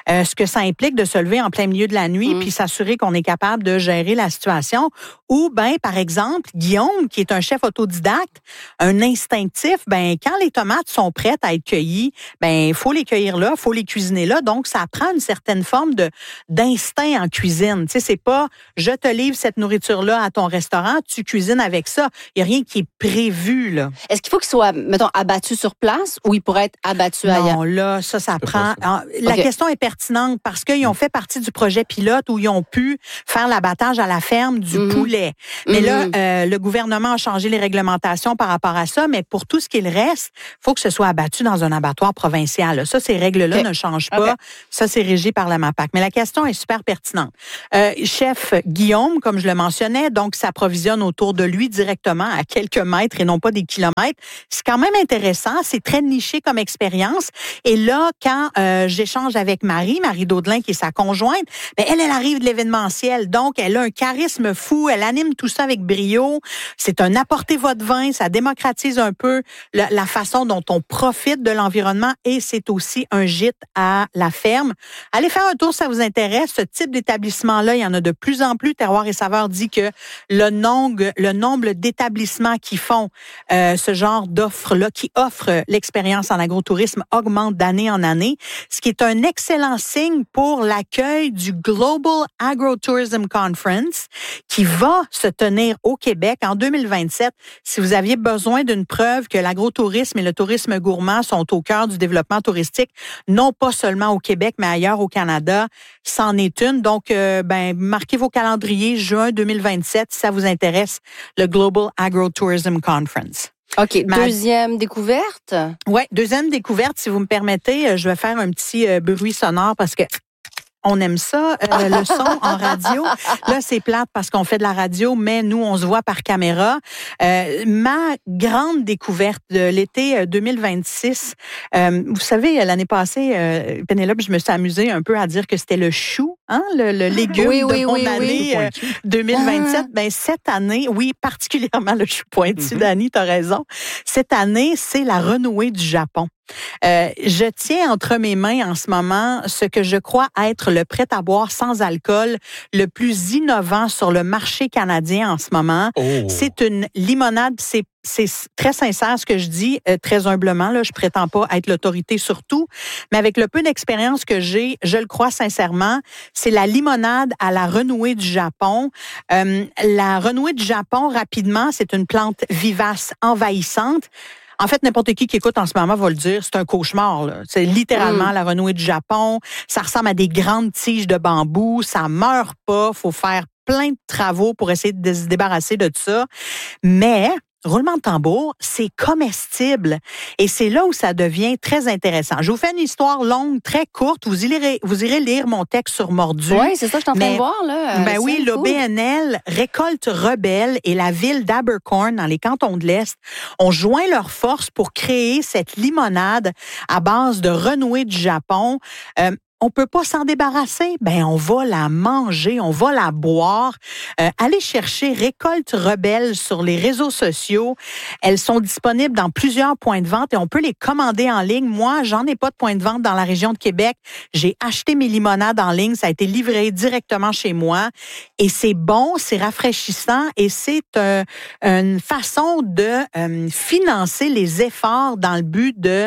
[SPEAKER 3] euh, ce que ça implique de se lever en plein milieu de la nuit
[SPEAKER 2] mmh.
[SPEAKER 3] puis s'assurer qu'on est capable de gérer la situation. Ou, ben, par exemple, Guillaume, qui est un chef autodidacte, un instinctif, ben, quand les tomates sont prêtes à être cueillies, ben, il faut les cueillir là, il faut les cuisiner là. Donc, ça prend une certaine forme de, d'instinct en cuisine. Tu sais, c'est pas, je te livre cette nourriture-là à ton restaurant, tu cuisines avec ça. Il n'y a rien qui est prévu, là.
[SPEAKER 2] Est-ce qu'il faut qu'il soit, mettons, abattu sur place ou il pourrait être abattu ailleurs?
[SPEAKER 3] Non, là, ça, ça prend...
[SPEAKER 1] Ça.
[SPEAKER 3] La
[SPEAKER 2] okay.
[SPEAKER 3] question est pertinente parce qu'ils ont fait partie du projet pilote où ils ont pu faire l'abattage à la ferme du mm-hmm. poulet. Mais mm-hmm. là, euh, le gouvernement a changé les réglementations par rapport à ça, mais pour tout ce qu'il reste, il faut que ce soit abattu dans un abattoir provincial. Ça, ces règles-là okay. ne changent pas. Okay. Ça, c'est régi par la MAPAC. Mais la question est super pertinente. Euh, chef Guillaume, comme je le mentionnais, donc s'approvisionne autour de lui directement à quelques mètres et non pas des kilomètres. C'est quand même intéressant. C'est très niché comme expérience. Et là, quand euh, j'échange avec Marie, Marie Daudelin, qui est sa conjointe, ben elle, elle arrive de l'événementiel. Donc, elle a un charisme fou. Elle anime tout ça avec brio. C'est un apportez votre vin. Ça démocratise un peu la, la façon dont on profite de l'environnement et c'est aussi un gîte à la ferme. Allez faire un tour si ça vous intéresse. Ce type d'établissement-là, il y en a de plus en plus. Terroir et Saveurs dit que le nombre, le nombre d'établissements qui font euh, ce genre d'offres-là, qui offrent l'expérience en agrotourisme, augmente d'année en année, ce qui est un excellent signe pour l'accueil du Global Agrotourism Conference qui va se tenir au Québec en deux mille vingt-sept. Si vous aviez besoin d'une preuve que l'agrotourisme et le tourisme gourmand sont au cœur du développement touristique, non pas seulement au Québec, mais ailleurs au Canada, c'en est une. Donc, euh, ben, marquez vos calendriers, juin deux mille vingt-sept, si ça vous intéresse, le Global Agrotourism Conference.
[SPEAKER 2] OK. Ma... Deuxième découverte?
[SPEAKER 3] Oui, deuxième découverte, si vous me permettez, je vais faire un petit euh, bruit sonore parce que on aime ça, euh, le son en radio. Là, c'est plate parce qu'on fait de la radio, mais nous, on se voit par caméra. Euh, ma grande découverte de l'été deux mille vingt-six, euh, vous savez, l'année passée, euh, Pénélope, je me suis amusée un peu à dire que c'était le chou, hein, le, le légume
[SPEAKER 2] oui,
[SPEAKER 3] de
[SPEAKER 2] oui,
[SPEAKER 3] mon
[SPEAKER 2] oui,
[SPEAKER 3] année
[SPEAKER 2] oui.
[SPEAKER 3] Euh, deux mille vingt-sept. Ah. Ben, cette année, oui, particulièrement le chou pointu, mm-hmm. Dani, t'as raison. Cette année, c'est la renouée du Japon. Euh, je tiens entre mes mains en ce moment ce que je crois être le prêt-à-boire sans alcool le plus innovant sur le marché canadien en ce moment. Oh. C'est une limonade, c'est c'est très sincère ce que je dis, euh, très humblement, là, je prétends pas être l'autorité sur tout, mais avec le peu d'expérience que j'ai, je le crois sincèrement, c'est la limonade à la renouée du Japon. Euh, la renouée du Japon, rapidement, c'est une plante vivace, envahissante. En fait, n'importe qui qui écoute en ce moment va le dire, c'est un cauchemar, là. C'est littéralement mmh. la renouée du Japon. Ça ressemble à des grandes tiges de bambou. Ça meurt pas. Faut faire plein de travaux pour essayer de se débarrasser de ça. Mais... roulement de tambour, c'est comestible. Et c'est là où ça devient très intéressant. Je vous fais une histoire longue, très courte. Vous irez, vous irez lire mon texte sur Mordu.
[SPEAKER 2] Oui, c'est ça, je suis en train de voir, là.
[SPEAKER 3] Ben oui, l'O B N L, Récolte Rebelle et la ville d'Abercorn, dans les cantons de l'Est, ont joint leurs forces pour créer cette limonade à base de renouée du Japon. Euh, On peut pas s'en débarrasser. Ben, on va la manger, on va la boire. Euh, allez chercher Récolte Rebelle sur les réseaux sociaux. Elles sont disponibles dans plusieurs points de vente et on peut les commander en ligne. Moi, j'en ai pas de point de vente dans la région de Québec. J'ai acheté mes limonades en ligne. Ça a été livré directement chez moi. Et c'est bon, c'est rafraîchissant et c'est euh, une façon de euh, financer les efforts dans le but de...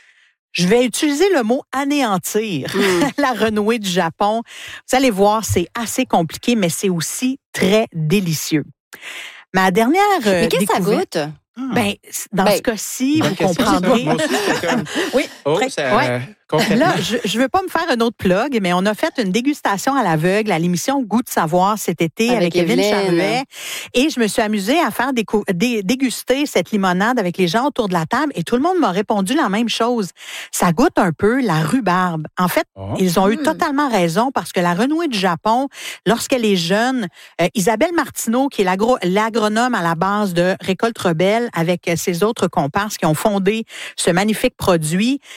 [SPEAKER 3] je vais utiliser le mot anéantir, mmh. la renouée du Japon. Vous allez voir, c'est assez compliqué, mais c'est aussi très délicieux. Ma dernière
[SPEAKER 2] Mais qu'est-ce que ça goûte?
[SPEAKER 3] Ben, dans ben, ce cas-ci, vous comprendrez.
[SPEAKER 1] Moi aussi, c'était comme...
[SPEAKER 3] oui,
[SPEAKER 1] oh,
[SPEAKER 3] très...
[SPEAKER 1] ça...
[SPEAKER 3] ouais. Là, je ne veux pas me faire un autre plug, mais on a fait une dégustation à l'aveugle à l'émission Goût de savoir cet été avec, avec Evelyne Charruet. Et je me suis amusée à faire décou- dé- déguster cette limonade avec les gens autour de la table et tout le monde m'a répondu la même chose. Ça goûte un peu la rhubarbe. En fait, oh. ils ont mmh. eu totalement raison parce que la renouée du Japon, lorsqu'elle est jeune, euh, Isabelle Martineau, qui est l'agro- l'agronome à la base de Récolte Rebelle avec ses autres comparses qui ont fondé ce magnifique produit,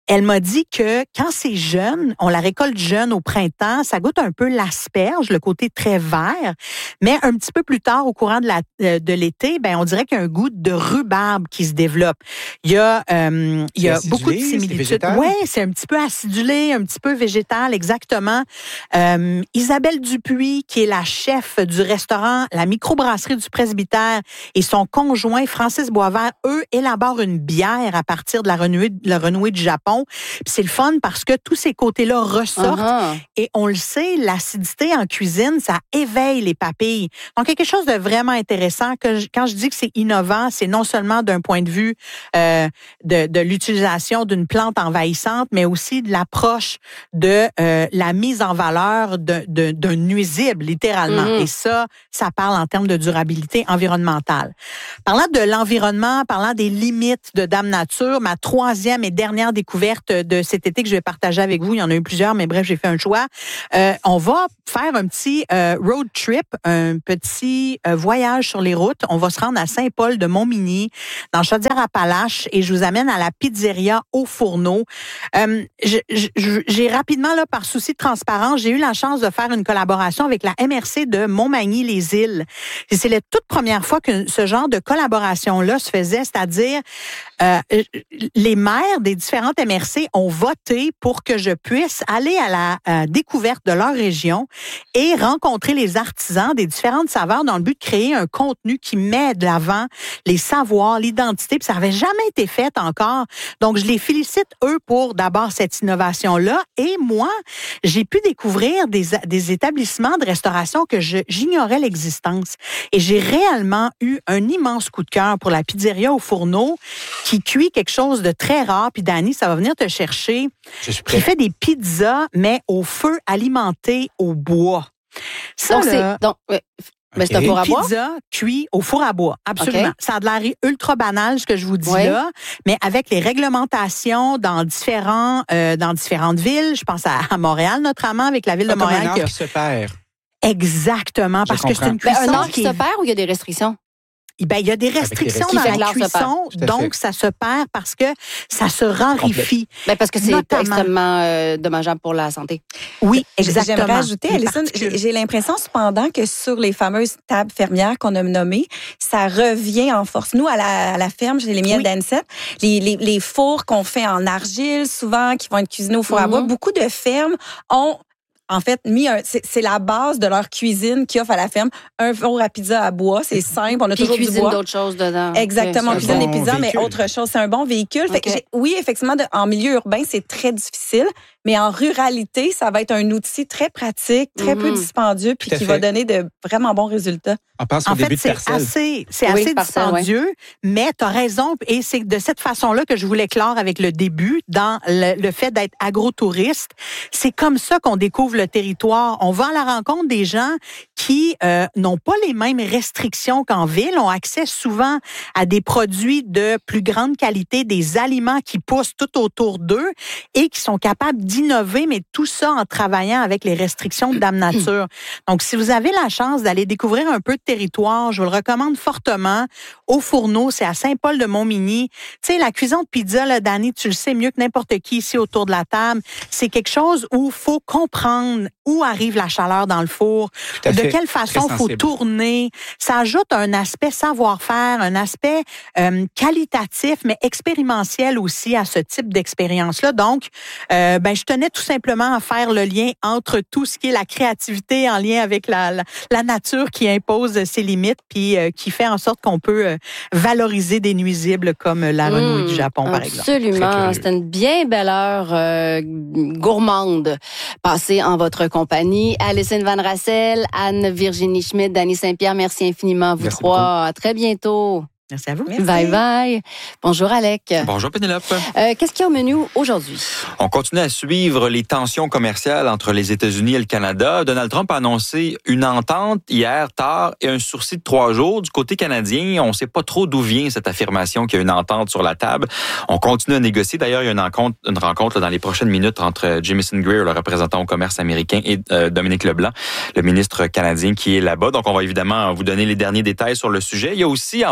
[SPEAKER 3] elle m'a dit que quand c'est jeune, on la récolte jeune au printemps, ça goûte un peu l'asperge, le côté très vert, mais un petit peu plus tard, au courant de, la, de l'été, ben on dirait qu'il y a un goût de rhubarbe qui se développe. Il y a, euh, il y a
[SPEAKER 1] acidulé,
[SPEAKER 3] beaucoup de similitudes.
[SPEAKER 1] Oui,
[SPEAKER 3] c'est un petit peu acidulé, un petit peu végétal, exactement. Euh, Isabelle Dupuis, qui est la chef du restaurant La Microbrasserie du Presbytère, et son conjoint Francis Boisvert, eux, élaborent une bière à partir de la renouée, la renouée du Japon. Puis c'est le fun parce que tous ces côtés-là ressortent. Uh-huh. Et on le sait, l'acidité en cuisine, ça éveille les papilles. Donc, quelque chose de vraiment intéressant. Que je, quand je dis que c'est innovant, c'est non seulement d'un point de vue euh, de, de l'utilisation d'une plante envahissante, mais aussi de l'approche de euh, la mise en valeur de, de, d'un nuisible, littéralement. Mm-hmm. Et ça, ça parle en termes de durabilité environnementale. Parlant de l'environnement, parlant des limites de Dame Nature, ma troisième et dernière découverte de cet été que je vais partager avec vous, il y en a eu plusieurs, mais bref, j'ai fait un choix. Euh, on va faire un petit euh, road trip, un petit euh, voyage sur les routes. On va se rendre à Saint-Paul de Montmagny, dans Chaudière-Appalaches, et je vous amène à la pizzeria Au Fourneau. Euh, je, je, j'ai rapidement, là, par souci de transparence, j'ai eu la chance de faire une collaboration avec la M R C de Montmagny-les-Îles. Et c'est la toute première fois que ce genre de collaboration-là se faisait, c'est-à-dire euh, les maires des différentes M R C ont voté pour que je puisse aller à la euh, découverte de leur région et rencontrer les artisans des différentes saveurs dans le but de créer un contenu qui met de l'avant les savoirs, l'identité, puis ça n'avait jamais été fait encore. Donc, je les félicite, eux, pour d'abord cette innovation-là. Et moi, j'ai pu découvrir des, des établissements de restauration que je, j'ignorais l'existence. Et j'ai réellement eu un immense coup de cœur pour la pizzeria Au Fourneau qui cuit quelque chose de très rare. Puis Dani, ça va venir te chercher.
[SPEAKER 1] Je suis prêt.
[SPEAKER 3] Qui fait des pizzas, mais au feu alimenté au bois. Ça,
[SPEAKER 2] donc,
[SPEAKER 3] là,
[SPEAKER 2] c'est, donc, ouais. Ben,
[SPEAKER 3] okay.
[SPEAKER 2] c'est un four à bois?
[SPEAKER 3] Pizza cuit au four à bois, absolument. Okay. Ça a de l'air ultra banal, ce que je vous dis oui. là, mais avec les réglementations dans différents, euh, dans différentes villes, je pense à, à Montréal notamment, avec la ville
[SPEAKER 1] Pas
[SPEAKER 3] de Montréal.
[SPEAKER 1] Comme un art qui, a... qui se perd.
[SPEAKER 3] Exactement, parce
[SPEAKER 1] je
[SPEAKER 3] que c'est une cuisson
[SPEAKER 2] ben, un art
[SPEAKER 3] qui
[SPEAKER 2] qui se perd ou il y a des restrictions?
[SPEAKER 3] Ben, il y a des restrictions dans la cuisson, donc ça se perd parce que ça se raréfie.
[SPEAKER 2] Ben parce que c'est Notamment. extrêmement euh, dommageable pour la santé.
[SPEAKER 3] Oui, exactement.
[SPEAKER 4] J'aimerais ajouter, Alison, j'ai, j'ai l'impression cependant que sur les fameuses tables fermières qu'on a nommées, ça revient en force. Nous, à la, à la ferme, j'ai les miels oui. d'Ansett, les, les, les fours qu'on fait en argile, souvent, qui vont être cuisinés au four mm-hmm. à bois, beaucoup de fermes ont en fait, mis un, c'est, c'est la base de leur cuisine qui offre à la ferme un four à pizza à bois. C'est simple, on a
[SPEAKER 2] Puis
[SPEAKER 4] toujours du bois.
[SPEAKER 2] cuisine d'autres choses dedans.
[SPEAKER 4] Exactement, on cuisine
[SPEAKER 1] bon
[SPEAKER 4] des pizzas,
[SPEAKER 1] véhicule.
[SPEAKER 4] mais autre chose. C'est un bon véhicule. Okay. Fait que j'ai, oui, effectivement, de, en milieu urbain, c'est très difficile, mais en ruralité, ça va être un outil très pratique, très mm-hmm. peu dispendieux, puis qui fait. va donner de vraiment bons résultats.
[SPEAKER 1] On pense au
[SPEAKER 3] en
[SPEAKER 1] début
[SPEAKER 3] fait,
[SPEAKER 1] de
[SPEAKER 3] c'est assez, c'est
[SPEAKER 2] oui,
[SPEAKER 3] assez
[SPEAKER 2] parcelle,
[SPEAKER 3] dispendieux,
[SPEAKER 2] ouais.
[SPEAKER 3] mais tu as raison. Et c'est de cette façon-là que je voulais clore avec le début, dans le, le fait d'être agrotouriste. C'est comme ça qu'on découvre le territoire. On va à la rencontre des gens qui euh, n'ont pas les mêmes restrictions qu'en ville, ont accès souvent à des produits de plus grande qualité, des aliments qui poussent tout autour d'eux et qui sont capables d'innover, mais tout ça en travaillant avec les restrictions de Dame Nature. Donc, si vous avez la chance d'aller découvrir un peu de territoire, je vous le recommande fortement. Au Fourneau, c'est à Saint-Paul de Montmagny. Tu sais, la cuisson de pizza, là, Dani, tu le sais mieux que n'importe qui ici autour de la table, c'est quelque chose où il faut comprendre où arrive la chaleur dans le four, de fait. quelle façon il faut tourner. Ça ajoute un aspect savoir-faire, un aspect euh, qualitatif, mais expérimentiel aussi à ce type d'expérience-là. Donc, euh, ben, je tenais tout simplement à faire le lien entre tout ce qui est la créativité en lien avec la, la, la nature qui impose ses limites, puis euh, qui fait en sorte qu'on peut euh, valoriser des nuisibles comme la renouée mmh, du Japon, par exemple.
[SPEAKER 2] Absolument. C'était une bien belle heure euh, gourmande passée en votre compagnie. Alison Van Rassel, Anne-Virginie Schmidt, Dani Saint-Pierre, merci infiniment à vous merci trois. Beaucoup. À très bientôt.
[SPEAKER 3] Merci à vous.
[SPEAKER 2] Merci. Bye bye. Bonjour Alec.
[SPEAKER 5] Bonjour Pénélope.
[SPEAKER 2] Euh, qu'est-ce qu'il y a au menu aujourd'hui?
[SPEAKER 5] On continue à suivre les tensions commerciales entre les États-Unis et le Canada. Donald Trump a annoncé une entente hier tard et un sursis de trois jours. Du côté canadien, on ne sait pas trop d'où vient cette affirmation qu'il y a une entente sur la table. On continue à négocier. D'ailleurs, il y a une rencontre, une rencontre dans les prochaines minutes entre Jamieson Greer, le représentant au commerce américain, et euh, Dominique Leblanc, le ministre canadien qui est là-bas. Donc, on va évidemment vous donner les derniers détails sur le sujet. Il y a aussi en pré-campagne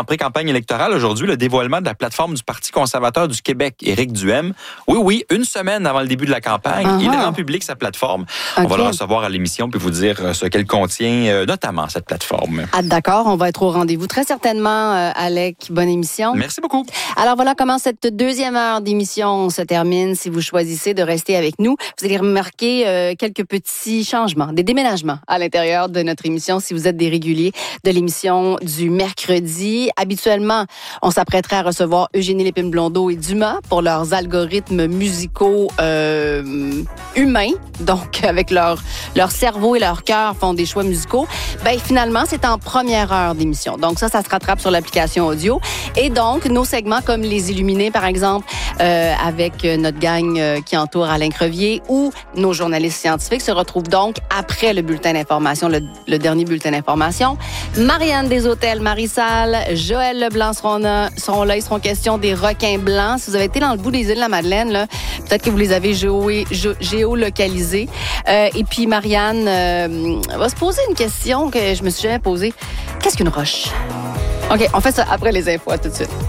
[SPEAKER 5] campagne électorale aujourd'hui, le dévoilement de la plateforme du Parti conservateur du Québec, Éric Duhem. Oui, oui, une semaine avant le début de la campagne, uh-huh. il rend public sa plateforme. Okay. On va le recevoir à l'émission puis vous dire ce qu'elle contient, notamment cette plateforme.
[SPEAKER 2] Ah, d'accord, on va être au rendez-vous très certainement, euh, Alec. Bonne émission.
[SPEAKER 5] Merci beaucoup.
[SPEAKER 2] Alors voilà comment cette deuxième heure d'émission se termine. Si vous choisissez de rester avec nous, vous allez remarquer euh, quelques petits changements, des déménagements à l'intérieur de notre émission si vous êtes des réguliers de l'émission du mercredi. Habituellement, on s'apprêterait à recevoir Eugénie Lépine-Blondeau et Dumas pour leurs algorithmes musicaux euh, humains, donc avec leur, leur cerveau et leur cœur font des choix musicaux. Ben finalement, c'est en première heure d'émission. Donc ça, ça se rattrape sur l'application audio. Et donc, nos segments comme Les Illuminés, par exemple, euh, avec notre gang euh, qui entoure Alain Crevier ou nos journalistes scientifiques se retrouvent donc après le bulletin d'information, le, le dernier bulletin d'information. Marianne Deshôtels, Marie-Salle, Joël Leblanc seront là, seront là. Ils seront question des requins blancs. Si vous avez été dans le bout des îles de la Madeleine, là, peut-être que vous les avez géo- gé- géolocalisés. Euh, et puis, Marianne euh, va se poser une question que je me suis jamais posée. Qu'est-ce qu'une roche? OK, on fait ça après les infos. À tout de suite.